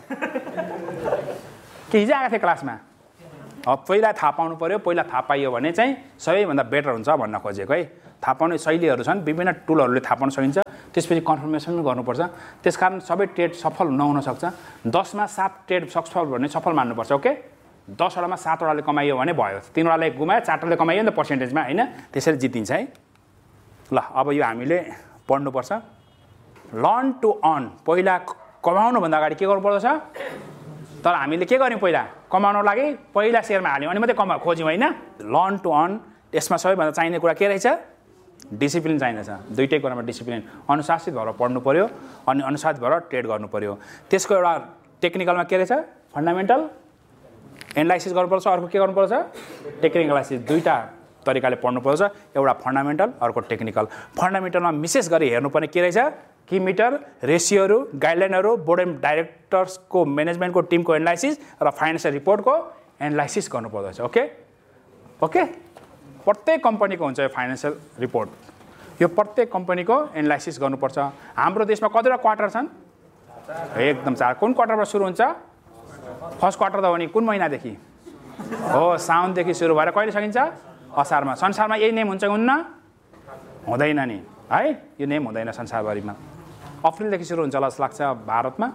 के हिजो आएको थिएँ क्लासमा पहिला थाहा पाउनु पऱ्यो पहिला थाहा पाइयो भने चाहिँ सबैभन्दा बेटर हुन्छ भन्न खोजेको है थाहा पाउने शैलीहरू छन् विभिन्न टुलहरूले थाहा पाउन सकिन्छ त्यसपछि कन्फर्मेसन गर्नुपर्छ त्यसकारण सबै ट्रेड सफल नहुन सक्छ दसमा सात ट्रेड सफल भने सफल मान्नुपर्छ ओके दसवटामा सातवटाले कमाइयो भने भयो तिनवटाले गुमायो चारवटाले कमाइयो नि त पर्सेन्टेजमा होइन त्यसरी जितिन्छ है ल अब यो हामीले पढ्नुपर्छ लर्न टु अर्न पहिला कमाउनुभन्दा अगाडि के गर्नुपर्दछ तर हामीले के गर्यौँ पहिला कमाउनको लागि पहिला सेयरमा हाल्यौँ अनि मात्रै कमा खोज्यौँ होइन लर्न टु अर्न यसमा सबैभन्दा चाहिने कुरा के रहेछ डिसिप्लिन चाहिन्छ दुइटै कुरामा डिसिप्लिन अनुशासित भएर पढ्नु पऱ्यो अनि अनुशासित भएर ट्रेड गर्नु पऱ्यो त्यसको एउटा टेक्निकलमा के रहेछ फन्डामेन्टल एनालाइसिस गर्नुपर्छ अर्को के गर्नुपर्छ टेक्निकल एनालाइसिस दुईवटा तरिकाले पढ्नुपर्छ एउटा फन्डामेन्टल अर्को टेक्निकल फन्डामेन्टलमा विशेष गरी हेर्नुपर्ने के रहेछ की मिटर रेसियोहरू गाइडलाइनहरू बोर्ड एन्ड डाइरेक्टर्सको म्यानेजमेन्टको टिमको एनालाइसिस र फाइनेन्सियल रिपोर्टको एनालाइसिस गर्नुपर्दछ ओके ओके प्रत्येक कम्पनीको हुन्छ यो फाइनेन्सियल रिपोर्ट यो प्रत्येक कम्पनीको एनालाइसिस गर्नुपर्छ हाम्रो देशमा कतिवटा क्वार्टर छन् एकदम चार कुन क्वार्टरबाट सुरु हुन्छ फर्स्ट क्वार्टर त हो नि कुन महिनादेखि हो साउनदेखि सुरु भएर कहिले सकिन्छ असारमा संसारमा यही नेम हुन्छ हुन्न हुँदैन नि है यो नेम हुँदैन संसारभरिमा अप्रिलदेखि सुरु हुन्छ जस्तो लाग्छ भारतमा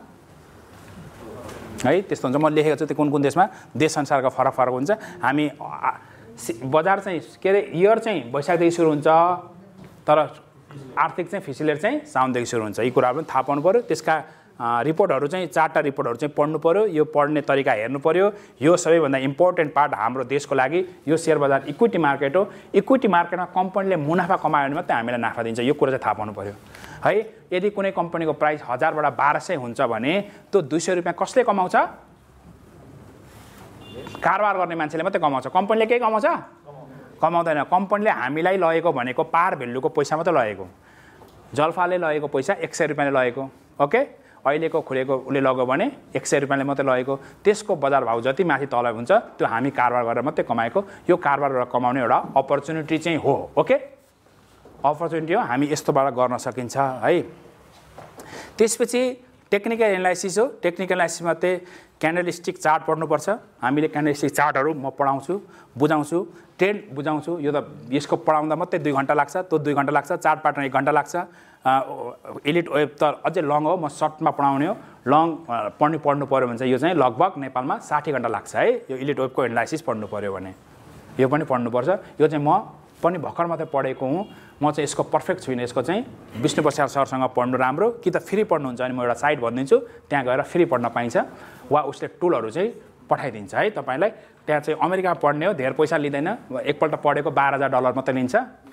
है त्यस्तो हुन्छ म लेखेको छु त्यो कुन कुन देशमा देश संसारको फरक फरक हुन्छ हामी बजार चाहिँ के अरे इयर चाहिँ वैशाखदेखि सुरु हुन्छ तर आर्थिक चाहिँ फिसियल इयर चाहिँ साउनदेखि सुरु हुन्छ यी कुराहरू पनि थाहा पाउनु पऱ्यो त्यसका रिपोर्टहरू चाहिँ चारवटा रिपोर्टहरू चाहिँ पढ्नु पऱ्यो यो पढ्ने तरिका हेर्नु पऱ्यो यो सबैभन्दा इम्पोर्टेन्ट पार्ट हाम्रो देशको लागि यो सेयर बजार इक्विटी मार्केट हो इक्विटी मार्केटमा कम्पनीले मुनाफा कमायो भने मात्रै हामीलाई नाफा दिन्छ यो कुरा चाहिँ थाहा पाउनु पऱ्यो है यदि कुनै कम्पनीको प्राइस हजारबाट बाह्र सय हुन्छ भने त्यो दुई सय रुपियाँ कसले कमाउँछ कारोबार गर्ने मान्छेले मात्रै कमाउँछ कम्पनीले केही कमाउँछ कमाउँदैन कम्पनीले हामीलाई लगेको भनेको पार भेल्युको पैसा मात्रै लगेको जलफाले लगेको पैसा एक सय रुपियाँले लगेको ओके अहिलेको खुलेको उसले लग्यो भने एक सय रुपियाँले मात्रै लगेको त्यसको बजार भाउ जति माथि तल हुन्छ त्यो हामी कारोबार गरेर मात्रै कमाएको यो कारोबारबाट कमाउने एउटा अपर्च्युनिटी चाहिँ हो ओके अपर्च्युनिटी हो हामी यस्तोबाट गर्न सकिन्छ है त्यसपछि टेक्निकल एनालाइसिस हो टेक्निकल एनालाइसिसमा चाहिँ क्यान्डलस्टिक चार्ट पढ्नुपर्छ हामीले क्यान्डलस्टिक चार्टहरू म पढाउँछु बुझाउँछु ट्रेड बुझाउँछु यो त यसको पढाउँदा मात्रै दुई घन्टा लाग्छ त्यो दुई घन्टा लाग्छ चार्ट पार्टमा एक घन्टा लाग्छ एलिट वेब त अझै लङ हो म सर्टमा पढाउने हो लङ पढ्नु पढ्नु पऱ्यो भने चाहिँ यो चाहिँ लगभग नेपालमा साठी घन्टा लाग्छ है यो एलिट वेबको एनालाइसिस पढ्नु पऱ्यो भने यो पनि पढ्नुपर्छ यो चाहिँ म पनि भर्खर मात्रै पढेको हुँ म चाहिँ यसको पर्फेक्ट छुइनँ यसको चाहिँ विष्णु प्रसाद सरसँग पढ्नु राम्रो कि त फ्री पढ्नुहुन्छ भने म एउटा साइट भनिदिन्छु त्यहाँ गएर फ्री पढ्न पाइन्छ वा उसले टुलहरू चाहिँ पठाइदिन्छ है तपाईँलाई त्यहाँ चाहिँ अमेरिकामा पढ्ने हो धेरै पैसा लिँदैन एकपल्ट पढेको बाह्र हजार डलर मात्रै लिन्छ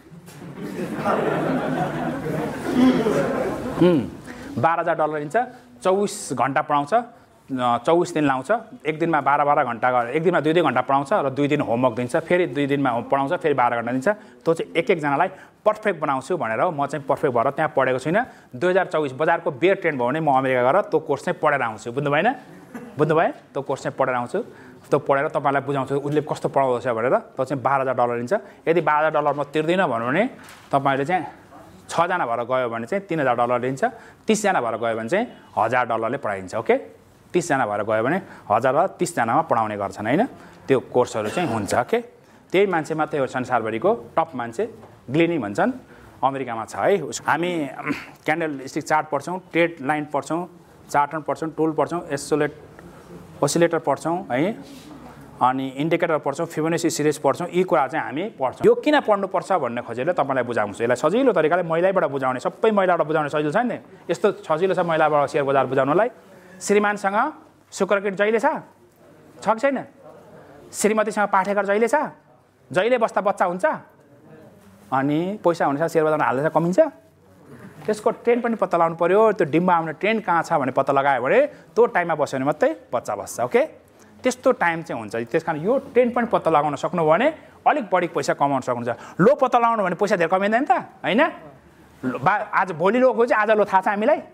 बाह्र हजार डलर लिन्छ चौबिस घन्टा पढाउँछ चौबिस दिन लाउँछ एक दिनमा बाह्र बाह्र घन्टा एक दिनमा दुई दुई घन्टा पढाउँछ र दुई दिन होमवर्क दिन्छ फेरि दुई दिनमा पढाउँछ फेरि बाह्र घन्टा दिन्छ त्यो चाहिँ एक एकजनालाई पर्फेक्ट बनाउँछु भनेर म चाहिँ पर्फेक्ट भएर त्यहाँ पढेको छुइनँ दुई हजार चौबिस बजारको बेयर ट्रेन्ड भयो भने म अमेरिका गएर त्यो कोर्स चाहिँ पढेर आउँछु बुझ्नु भएन बुझ्नु भयो त्यो कोर्स चाहिँ पढेर आउँछु त्यो पढेर तपाईँलाई बुझाउँछु उसले कस्तो पढाउँदछ भनेर त्यो चाहिँ बाह्र हजार डलर लिन्छ यदि बाह्र हजार डलर म तिर्दिनँ भन्यो भने तपाईँले चाहिँ छजना भएर गयो भने चाहिँ तिन हजार डलर लिन्छ तिसजना भएर गयो भने चाहिँ हजार डलरले पढाइन्छ ओके तिसजना भएर गयो भने हजार र तिसजनामा पढाउने गर्छन् होइन त्यो कोर्सहरू चाहिँ हुन्छ ओके त्यही मान्छे मात्रै हो संसारभरिको टप मान्छे ग्लिनी भन्छन् अमेरिकामा छ है हामी क्यान्डल स्टिक चार्ट पढ्छौँ ट्रेड लाइन पढ्छौँ चार्टन पढ्छौँ टुल पढ्छौँ एसोलेट ओसिलेटर पढ्छौँ है अनि इन्डिकेटर पढ्छौँ फिबोनाची सिरिज पढ्छौँ यी कुरा चाहिँ हामी पढ्छौँ यो किन पढ्नुपर्छ भन्ने खोजेर तपाईँलाई बुझाउँछु यसलाई सजिलो तरिकाले महिलाबाट बुझाउने सबै महिलाबाट बुझाउने सजिलो छ नि यस्तो सजिलो छ महिलाबाट सेयर बजार बुझाउनलाई श्रीमानसँग शुक्रकिट जहिले छ छ कि छैन श्रीमतीसँग पाठेकर जहिले छ जहिले बस्दा बच्चा हुन्छ अनि पैसा हुनेछ सेयर बजारमा हाल्दैछ कमिन्छ त्यसको ट्रेन्ड पनि पत्ता लगाउनु पऱ्यो त्यो डिम्बा आउने ट्रेन्ड कहाँ छ भने पत्ता लगायो भने त्यो टाइममा बस्यो भने मात्रै बच्चा बस्छ ओके त्यस्तो टाइम चाहिँ हुन्छ त्यस कारण यो ट्रेन्ड पनि पत्ता लगाउन सक्नुभयो भने अलिक बढी पैसा कमाउन सक्नुहुन्छ लो पत्ता लगाउनु भने पैसा धेरै कमाइँदैन त होइन बा आज भोलि लोको चाहिँ आज लो थाहा छ हामीलाई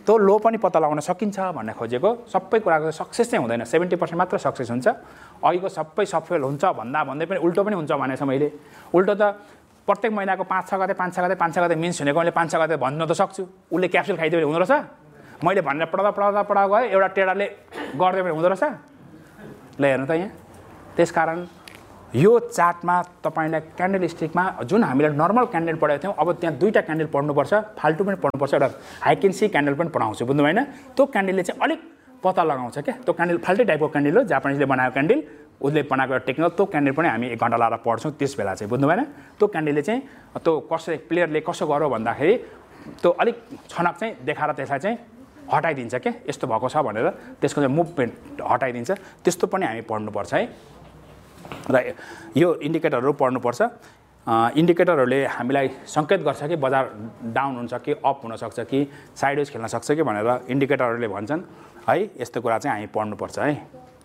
त्यो लो पनि पत्ता लगाउन सकिन्छ भन्ने खोजेको। सबै कुराको सक्सेस चाहिँ हुँदैन, सेभेन्टी पर्सेन्ट मात्र सक्सेस हुन्छ। अहिलेको सबै सफल हुन्छ भन्दा भन्दै पनि उल्टो पनि हुन्छ भनेको छ मैले। उल्टो त प्रत्येक महिनाको पाँच छ गते पाँच छ गते पाँच छ गते मिन्स हुनेको मैले पाँच छ गते भन्न त सक्छु, उसले क्याप्सुल खाइदियो भने हुँदो रहेछ, मैले भनेर पढाउँदा पढाउँदा पढाउँदा गयो एउटा टेढाले गरिदियो भने हुँदो रहेछ। ल हेर्नु त यहाँ, त्यसकारण यो चार्टमा तपाईँलाई क्यान्डल स्टिकमा जुन हामीले नर्मल क्यान्डल पढाएको थियौँ अब त्यहाँ दुईवटा क्यान्डल पढ्नुपर्छ, फाल्टु पनि पढ्नुपर्छ, एउटा हाइकेन्सी क्यान्डल पनि पढाउँछु, बुझ्नु भएन? त्यो क्यान्डलले चाहिँ अलिक पत्ता लगाउँछ क्या, त्यो क्यान्डल फाल्टै टाइपको क्यान्डल हो, जापानिजले बनाएको क्यान्डल, उसले बनाएको एउटा टेक्निकल, त्यो क्यान्डल पनि हामी एक घन्टा लाएर पढ्छौँ त्यस बेला चाहिँ, बुझ्नु भएन? त्यो क्यान्डलले चाहिँ त्यो कसो प्लेयरले कसो गर्यो भन्दाखेरि त्यो अलिक छनक चाहिँ देखाएर त्यसलाई चाहिँ हटाइदिन्छ क्या, यस्तो भएको छ भनेर त्यसको चाहिँ मुभमेन्ट हटाइदिन्छ, त्यस्तो पनि हामी पढ्नुपर्छ है। र यो इन्डिकेटरहरू पढ्नुपर्छ। इन्डिकेटरहरूले हामीलाई सङ्केत गर्छ कि बजार डाउन हुन्छ कि अप हुनसक्छ कि साइडवेज खेल्न सक्छ कि भनेर इन्डिकेटरहरूले भन्छन् है। यस्तो कुरा चाहिँ हामी पढ्नुपर्छ है।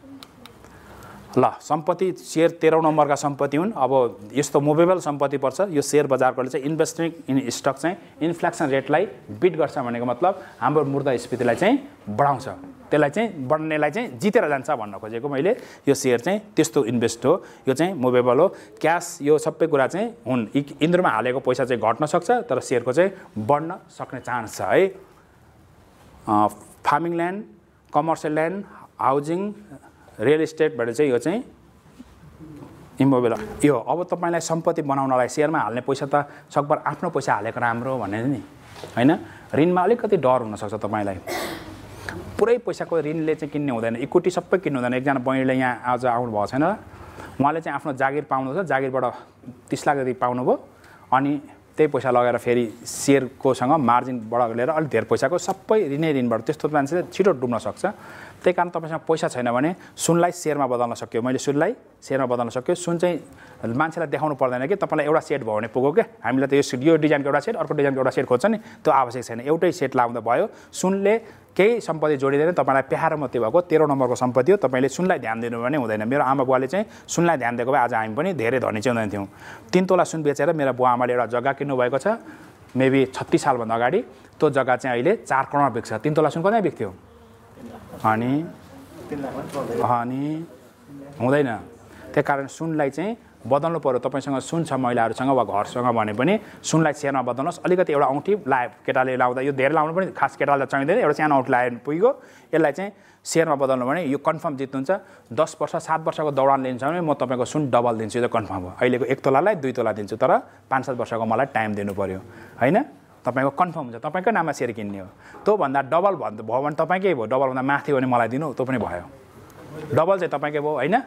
ल सम्पत्ति सेयर तेह्रौँ नम्बरका सम्पत्ति हुन्। अब यस्तो मुभेबल सम्पत्ति पर्छ, यो सेयर बजारकोले चाहिँ इन्भेस्टिङ इन स्टक चाहिँ इन्फ्लेक्सन रेटलाई बिट गर्छ भनेको मतलब हाम्रो मुद्रास्फीतिलाई चाहिँ बढाउँछ, त्यसलाई चाहिँ बढ्नेलाई चाहिँ जितेर जान्छ भन्न खोजेको मैले। यो सेयर चाहिँ त्यस्तो इन्भेस्ट हो, यो चाहिँ मुभेबल हो। क्यास यो सबै कुरा चाहिँ हुन्, इन्द्रमा हालेको पैसा चाहिँ घट्न सक्छ तर सेयरको चाहिँ बढ्न सक्ने चान्स छ है। Farming land, commercial land, housing, real estate भनेर चाहिँ यो चाहिँ इमोबेल यो। अब तपाईँलाई सम्पत्ति बनाउनलाई सेयरमा हाल्ने पैसा त सकभर आफ्नो पैसा हालेको राम्रो भन्ने नि होइन। ऋणमा अलिकति डर हुनसक्छ तपाईँलाई, पुरै पैसाको ऋणले चाहिँ किन्ने हुँदैन, इक्विटी सबै किन्नु हुँदैन। एकजना बहिनीले यहाँ आज आउनु भएको छैन, उहाँले चाहिँ आफ्नो जागिर पाउनुहुन्छ, जागिरबाट तिस लाख जति पाउनुभयो, अनि त्यही पैसा लगाएर फेरि सेयरकोसँग मार्जिनबाट लिएर अलिक धेरै पैसाको सबै ऋणै ऋणबाट, त्यस्तो मान्छे छिटो डुब्न सक्छ। त्यही कारण तपाईँसँग पैसा छैन भने सुनलाई सेयरमा बदल्न सक्यो, मैले सुनलाई सेयरमा बदल्न सक्यो। सुन चाहिँ मान्छेलाई देखाउनु पर्दैन कि तपाईँलाई एउटा सेट भयो भने पुग्यो क्या, हामीलाई त यो यो डिजाइनको एउटा सेट अर्को डिजाइनको एउटा सेट खोज्छ नि, त्यो आवश्यक छैन, एउटै सेट लाउँदा भयो। सुनले केही सम्पत्ति जोडिँदैन, तपाईँलाई प्यारो मात्रै भएको तेह्र नम्बरको सम्पत्ति हो, तपाईँले सुनलाई ध्यान दिनु भने हुँदैन। मेरो आमा बुवाले चाहिँ सुनलाई ध्यान दिएको भए आज हामी पनि धेरै धनी चाहिँ हुँदैन थियौँ। तिन तोला सुन बेचेर मेरो बुवा आमाले एउटा जग्गा किन्नुभएको छ, मेबी छत्तिस सालभन्दा अगाडि। त्यो जग्गा चाहिँ अहिले चार करोडमा बिक्छ। तिन तोला सुन कतै बिक्थ्यो अनि अनि हुँदैन। त्यही कारण सुनलाई चाहिँ बदल्नु पऱ्यो। तपाईँसँग सुन छ महिलाहरूसँग वा घरसँग भने पनि सुनलाई सेयरमा बदल्नुहोस्। अलिकति एउटा औँठी लायो, केटाले लाउँदा यो धेरै लाउनु पनि खास केटाले चाहिँदैन, एउटा सानो औँठी लायो पुग्यो, यसलाई चाहिँ सेयरमा बदल्नु भने यो कन्फर्म जित्नुहुन्छ। दस वर्ष सात वर्षको दौडान लिन्छ भने म तपाईँको सुन डबल दिन्छु, यो कन्फर्म हो। अहिलेको एक तोलालाई दुई तोला दिन्छु, तर पाँच सात वर्षको मलाई टाइम दिनु पऱ्यो होइन। तपाईँको कन्फर्म हुन्छ, तपाईँकै नाममा सेयर किन्ने हो। त्योभन्दा डबल भन्दा भयो भने तपाईँकै भयो, डबलभन्दा माथि हो भने मलाई दिनु, त्यो पनि भयो। डबल चाहिँ तपाईँकै भयो होइन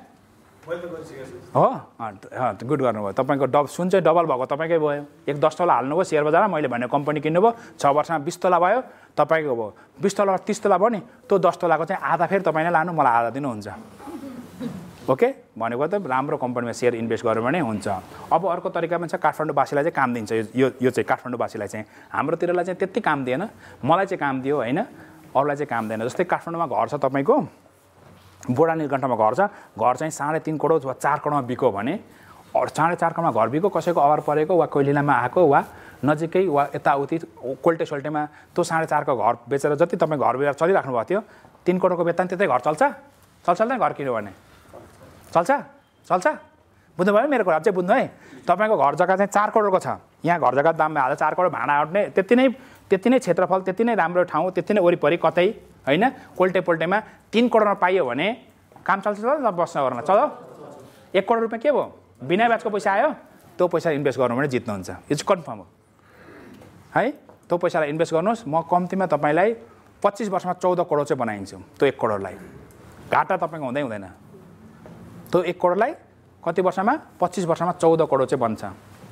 हो, गुड गर्नुभयो। तपाईँको डब सुन चाहिँ डबल भएको तपाईँकै भयो। एक दस तोला हाल्नुभयो सेयर बजारमा, मैले भने कम्पनी किन्नुभयो, छ वर्षमा बिस तोला भयो, तपाईँको भयो। बिस तोला तिस तोला भयो नि, त्यो दस तोलाको चाहिँ आधा फेरि तपाईँले लानु, मलाई आधा दिनुहुन्छ। ओके, भनेको त राम्रो कम्पनीमा सेयर इन्भेस्ट गर्यो भने हुन्छ। अब अर्को तरिकामा छ काठमाडौँवासीलाई चाहिँ काम दिन्छ, यो यो चाहिँ काठमाडौँवासीलाई चाहिँ, हाम्रोतिरलाई चाहिँ त्यति काम दिएन, मलाई चाहिँ काम दियो होइन, अरूलाई चाहिँ काम दिएन। जस्तै काठमाडौँमा घर छ तपाईँको, बोडा नीलकण्ठमा घर छ, घर चाहिँ साढे तिन करोड वा चार करोडमा बिक्यो भने, साढे चार करोडमा घर बिक्यो, कसैको अभार परेको वा कोइलिलामा आएको वा नजिकै वा यताउति कोल्टे सोल्टेमा त्यो साढे चारको घर बेचेर जति तपाईँ घर बेचेर चलिराख्नु भएको थियो, तिन करोडको वेतन त्यतै घर चल्छ चल्छ नै घर किन्यो भने चल्छ चल्छ बुझ्नु भयो मेरो कुरा चाहिँ बुझ्नु है। तपाईँको घर जग्गा चाहिँ चार करोडको छ, यहाँ घर जग्गा दाममा हाल्दा चार करोड भाडा उठ्ने, त्यति नै त्यति नै क्षेत्रफल, त्यति नै राम्रो ठाउँ, त्यति नै वरिपरि कतै होइन, कोल्टे पोल्टेमा तिन करोडमा पाइयो भने काम चल्छ चल्छ बस्न गर्न चल। एक करोड रुपियाँ के भयो, बिना ब्याजको पैसा आयो, त्यो पैसा इन्भेस्ट गर्नु भने जित्नुहुन्छ, यो चाहिँ कन्फर्म हो है। त्यो पैसालाई इन्भेस्ट गर्नुहोस्, म कम्तीमा तपाईँलाई पच्चिस वर्षमा चौध करोड चाहिँ बनाइदिन्छु। त्यो एक करोडलाई घाटा तपाईँको हुँदै हुँदैन, त्यो एक करोडलाई कति वर्षमा, पच्चिस वर्षमा चौध करोड चाहिँ बन्छ।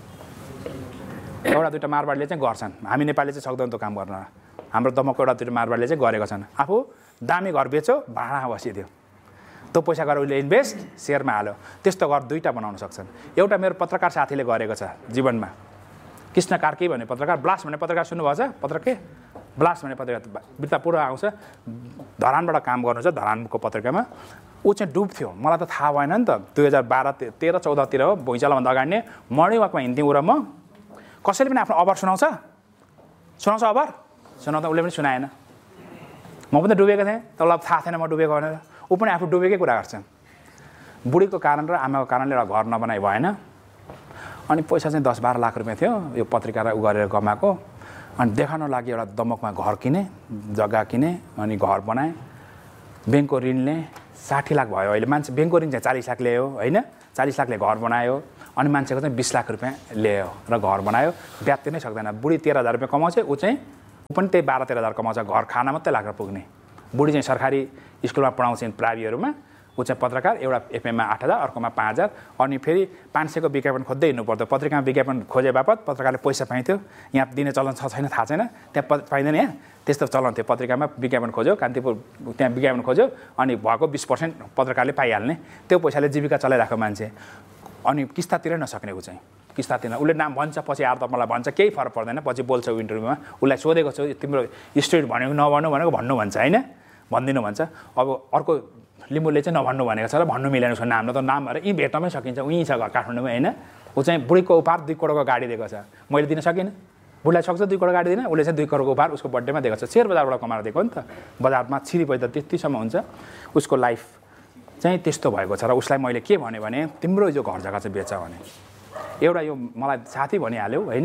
एउटा दुइटा मारवाडीले चाहिँ गर्छन्, हामी नेपालीले चाहिँ सक्दैन त्यो काम गर्न। हाम्रो दमकको एउटा दुइटा मारवाडीले चाहिँ गरेका छन्, आफू दामी घर बेच्यो, भाडा बसिदियो, त्यो पैसा गरेर उसले इन्भेस्ट सेयरमा हाल्यो, त्यस्तो घर दुईवटा बनाउन सक्छन्। एउटा मेरो पत्रकार साथीले गरेको छ जीवनमा, कृष्ण कार्की भन्ने पत्रकार, ब्लास्ट भन्ने पत्रकार सुन्नुभएको छ, पत्रकार के ब्लास्ट भन्ने पत्रकार बिर्तापुर आउँछ, धरानबाट काम गर्नु छ, धरानको पत्रिकामा। ऊ चाहिँ डुब्थ्यो, मलाई त थाहा भएन नि त, दुई हजार बाह्र तेह्र चौधतिर हो, भुइँचालोभन्दा अगाडि नै मर्निङ वाकमा हिँड्थ्यौँ ऊ र म। कसैले पनि आफ्नो अभर सुनाउँछ सुनाउँछ अभर सुनाउँदा उसले पनि सुनाएन, म पनि त डुबेको थिएँ तँलाई थाहा थिएन म डुबेको भनेर ऊ पनि आफू डुबेकै कुरा गर्छ बुढीको कारण र आमाको कारणले एउटा घर नबनाइ भएन अनि पैसा चाहिँ दस बाह्र लाख रुपियाँ थियो यो पत्रिका उ गरेर कमाएको अनि देखाउन लागि एउटा दमकमा घर किने जग्गा किने अनि घर बनाएँ ब्याङ्कको ऋणले साठी लाख भयो अहिले मान्छे ब्याङ्कको ऋण चाहिँ चालिस लाख ल्यायो होइन चालिस लाखले घर बनायो अनि मान्छेको चाहिँ बिस लाख रुपियाँ ल्यायो र घर बनायो ब्याज तिर्नै सक्दैन बुढी तेह्र हजार रुपियाँ कमाउँछ ऊ चाहिँ ऊ पनि त्यही बाह्र तेह्र हजार कमाउँछ घर खाना मात्रै लागेर पुग्ने बुढी चाहिँ सरकारी स्कुलमा पढाउँछ प्राइभेटहरूमा ऊ चाहिँ पत्रकार एउटा एफएममा आठ हजार अर्कोमा पाँच हजार अनि फेरि पाँच सयको विज्ञापन खोज्दै हिँड्नु पर्दो पत्रिकामा विज्ञापन खोजे बापत पत्रकारले पैसा पाइन्थ्यो यहाँ दिने चलन छ छैन थाहा छैन त्यहाँ पाइँदैन यहाँ त्यस्तो चलन थियो पत्रिकामा विज्ञापन खोज्यो कान्तिपुर त्यहाँ विज्ञापन खोज्यो अनि भएको बिस पर्सेन्ट पत्रकारले पाइहाल्ने त्यो पैसाले जीविका चलाइरहेको मान्छे अनि किस्ता तिर्नै नसक्ने ऊ चाहिँ किस्ता तिर्न उसले नाम भन्छ पछि आएर त मलाई भन्छ केही फरक पर्दैन पछि बोल्छ इन्टरभ्यूमा उसलाई सोधेको छु तिम्रो स्टुडेन्ट भनेको नभन्नु भनेको भन्नु भन्छ होइन भनिदिनु भन्छ अब अर्को लिम्बूले चाहिँ नभन्नु भनेको छ र भन्नु मिलेन उसको नाम न त नाम भएर यहीँ भेट्नमै सकिन्छ उहीँ छ काठमाडौँमा होइन ऊ चाहिँ बुढीको उपहार दुई करोडको गाडी दिएको छ मैले दिन सकिनँ बुढीलाई सक्छ दुई करोड गाडी दिन उसले चाहिँ दुई करोडको उपहार उसको बर्थडेमा दिएको छ सेयर बजारबाट कमाएर दिएको नि त बजारमा छिरी पैसा त्यतिसम्म हुन्छ उसको लाइफ चाहिँ त्यस्तो भएको छ र उसलाई मैले के भने भने तिम्रो यो घर जग्गा चाहिँ बेच भने एउटा यो मलाई साथी भनिहाल्यो होइन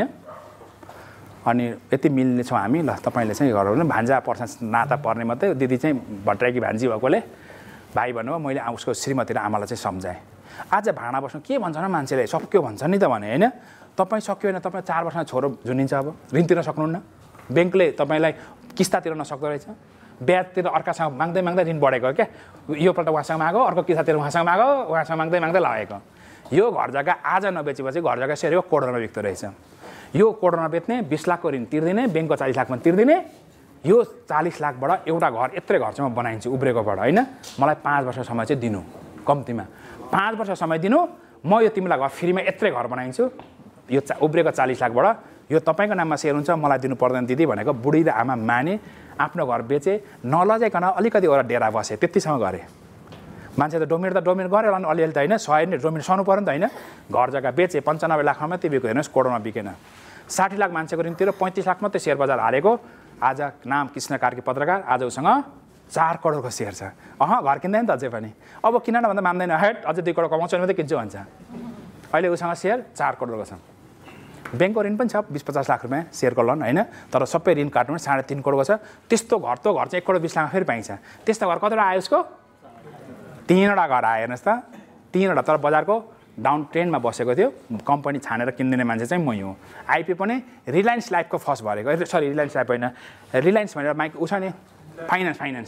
अनि यति मिल्ने छौँ हामी ल तपाईँले चाहिँ घर भान्जा पर्छ नाता पर्ने मात्रै दिदी चाहिँ भट्टराईकी भान्जी भएकोले भाइ भन्नुभयो मैले उसको श्रीमती र आमालाई चाहिँ सम्झाएँ आज भाँडा बस्नु के भन्छ न मान्छेले सक्यो भन्छ नि त भने होइन तपाईँ सक्यो होइन तपाईँ चार वर्षमा छोरो झुनिन्छ अब ऋण तिर्न सक्नुहुन्न ब्याङ्कले तपाईँलाई किस्ता तिर्न नसक्दो रहेछ ब्याजतिर अर्कासँग माग्दै माग्दै ऋण बढेको क्या योपल्ट उहाँसँग मागो अर्को किस्तातिर उहाँसँग मागो उहाँसँग माग्दै माग्दै लागेको यो घर जग्गा आज नबेचेपछि घर जग्गा सेयर करोडमा बिक्दो रहेछ यो करोडमा बेच्ने बिस लाखको ऋण तिर्दिने ब्याङ्कको चालिस लाखमा तिर्दिने यो चालिस लाखबाट एउटा घर यत्रै घर चाहिँ म बनाइन्छु उब्रेकोबाट होइन मलाई पाँच वर्ष समय चाहिँ दिनु कम्तीमा पाँच वर्ष समय दिनु म यो तिमीलाई घर फ्रीमा यत्रै घर बनाइन्छु यो चा उब्रेको चालिस लाखबाट यो तपाईँको नाममा सेयर हुन्छ मलाई दिनु पर्दैन दिदी भनेको बुढी र आमा माने आफ्नो घर बेचे नलजाइकन अलिकति एउटा डेरा बसे त्यतिसम्म गरे मान्छे त डोमिनेट त डोमिनेट गऱ्यो होला अलिअलि त होइन सय नै डोमिनेट सहनु पऱ्यो नि त होइन घर जग्गा बेचे पन्चानब्बे लाखमा मात्रै बिको हेर्नुहोस् करोडमा बिकेन साठी लाख मान्छेको ऋणतिर पैँतिस लाख मात्रै सेयर बजार हालेको आज नाम कृष्ण कार्की पत्रकार आज उसँग चार करोडको सेयर छ अह घर किन्दैन त अझै पनि अब किन न भन्दा मान्दैन हेट अझै दुई करोड कमाउँछ भने मात्रै किन्छु भन्छ अहिले उसँग सेयर चार करोडको छ ब्याङ्कको ऋण पनि छ बिस पचास लाख रुपियाँ सेयरको लोन होइन तर सबै ऋण काट्नु साढे तिन करोडको छ त्यस्तो घर त घर चाहिँ एक करोड बिस लाखमा फेरि पाइन्छ त्यस्तो घर कतिवटा आयो उसको तीनवटा घर आयो हेर्नुहोस् त तीनवटा तर बजारको डाउन ट्रेन्डमा बसेको थियो कम्पनी छानेर किनिदिने मान्छे चाहिँ मै हुँ आइपी पनि रिलायन्स लाइफको फर्स्ट भरेको सरी रिलायन्स लाइफ होइन रिलायन्स भनेर माइक उस नि फाइनेन्स फाइनेन्स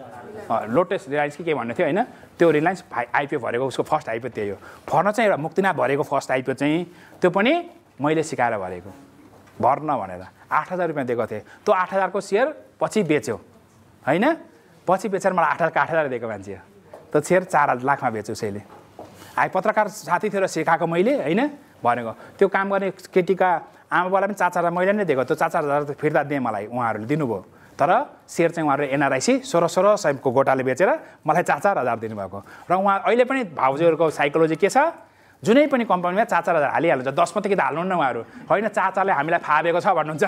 लोटस रिलायन्स कि के भन्ने थियो होइन त्यो रिलायन्स आइपिओ भरेको उसको फर्स्ट आइपिओ त्यही हो भर्न चाहिँ एउटा मुक्तिनाथ भरेको फर्स्ट आइपिओ चाहिँ त्यो पनि मैले सिकाएर भरेको भर्न भनेर आठ हजार रुपियाँ दिएको थिएँ त्यो आठ हजारको सेयर पछि बेच्यो होइन पछि बेचेर मलाई आठ हजारको आठ हजार दिएको मान्छे त्यो सेयर चार लाखमा बेच्यो उसैले आइ पत्रकार साथी थियो र सिकाएको मैले होइन भनेको त्यो काम गर्ने केटीका आमाबालाई पनि चार चार हजार मैले नै दिएको त्यो चार चार हजार फिर्ता दिएँ मलाई उहाँहरूले दिनुभयो तर सेयर चाहिँ उहाँहरूले एनआरआइसी सोह्र सोह्र सयको गोटाले बेचेर मलाई चार चार हजार दिनुभएको र उहाँ अहिले पनि भाउजूहरूको साइकोलोजी के छ जुनै पनि कम्पनीमा चार चार हजार हालिहाल्नुहुन्छ दस मात्रै कि त हाल्नुहुन्न उहाँहरू होइन चाचाले हामीलाई फाबेको छ भन्नुहुन्छ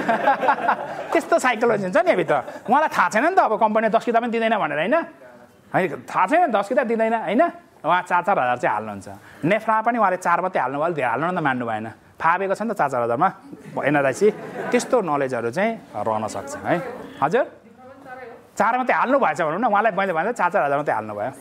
त्यस्तो साइकोलोजी हुन्छ नि भित्र उहाँलाई थाहा छैन नि त अब कम्पनीले दस किताब पनि दिँदैन भनेर होइन होइन थाहा छैन दस किताब दिँदैन होइन उहाँ चार चार हजार चाहिँ हाल्नुहुन्छ नेफ्रामा पनि उहाँले चार मात्रै हाल्नु भयो धेरै हाल्नु त मान्नु भएन फाबेको छ नि त चार चार हजारमा एनआरआइसी त्यस्तो नलेजहरू चाहिँ रहन सक्छ है हजुर चार मात्रै हाल्नु भएछ भनौँ न उहाँलाई मैले भने चार चार हजार मात्रै हाल्नु भयो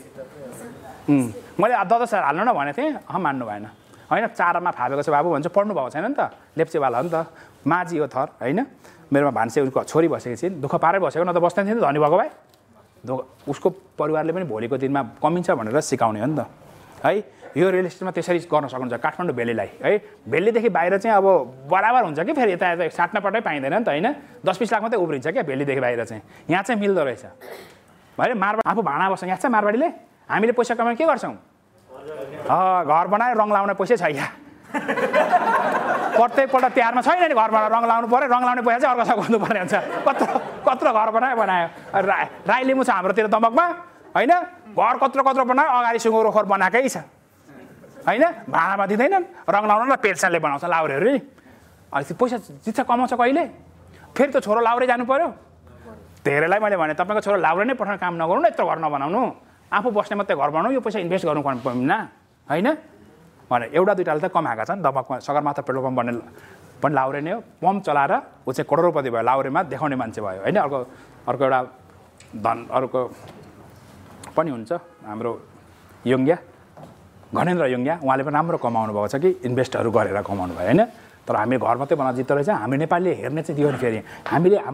मैले दस दस हजार हाल्नु न भनेको थिएँ अँ मान्नु भएन होइन चारमा फाबेको छ बाबु भन्छ पढ्नु भएको छैन नि त लेप्चेवाला हो नि त माझी हो थर होइन मेरोमा भान्से उनको छोरी बसेको छिन् दुःख पारै बसेको न त बस्दैन थियो नि धनी भएको भए उसको परिवारले पनि भोलिको दिनमा कमिन्छ भनेर सिकाउने हो नि त है यो रियल इस्टेटमा त्यसरी गर्न सक्नुहुन्छ काठमाडौँ भेलीलाई है भेलीदेखि बाहिर चाहिँ अब बराबर हुन्छ कि फेरि यता यता साट्नपट्टै पाइँदैन नि त होइन दस बिस लाख मात्रै उब्रिन्छ क्या भेलीदेखि बाहिर चाहिँ यहाँ चाहिँ मिल्दो रहेछ होइन मारवाड आफू भाँडा बस्छ यहाँ चाहिँ मारवाडीले हामीले पैसा कमाएर के गर्छौँ घर बनाएर रङ लाउने पैसा छ यहाँ प्रत्येकपल्ट तिहारमा छैन नि घरमा रङ लाउनु पऱ्यो रङ लाउने पैसा चाहिँ अर्कोसँग गर्नुपर्ने हुन्छ कत्रो कत्रो घर बनायो बनायो रा राई लिम्बू छ हाम्रोतिर दमकमा होइन घर कत्रो कत्रो बनायो अगाडि सुँगुरो खोर बनाएकै छ होइन भाँडामा दिँदैनन् रङ लाउनु र पेन्सनले बनाउँछ लाउरेहरू नि अनि पैसा जित्छ कमाउँछ कहिले फेरि त छोरो लाउरे जानु पऱ्यो धेरैलाई मैले भने तपाईँको छोरा लाउरे नै पठाउने काम नगर्नु न, यत्रो घर नबनाउनु, आफू बस्ने मात्रै घर बनाउनु, यो पैसा इन्भेस्ट गर्नु पर्दैन होइन भने एउटा दुइटाले त कमाएका छन्। दमकमा सगरमाथा पेट्रोल पम्प बन्ने पनि लाउरे नै हो, पम्प चलाएर ऊ चाहिँ करोडपति भयो, लाउरेमा देखाउने मान्छे भयो होइन। अर्को अर्को एउटा धन अर्को पनि हुन्छ हाम्रो योङ्ग्या घनेन्द्र योङ्ग्या, उहाँले पनि राम्रो कमाउनु भएको छ कि इन्भेस्टहरू गरेर कमाउनु भयो होइन। तर हामी घर मात्रै बनाएर जित्दो रहेछ। हामी नेपालीले हेर्ने चाहिँ त्यो फेरि हामीले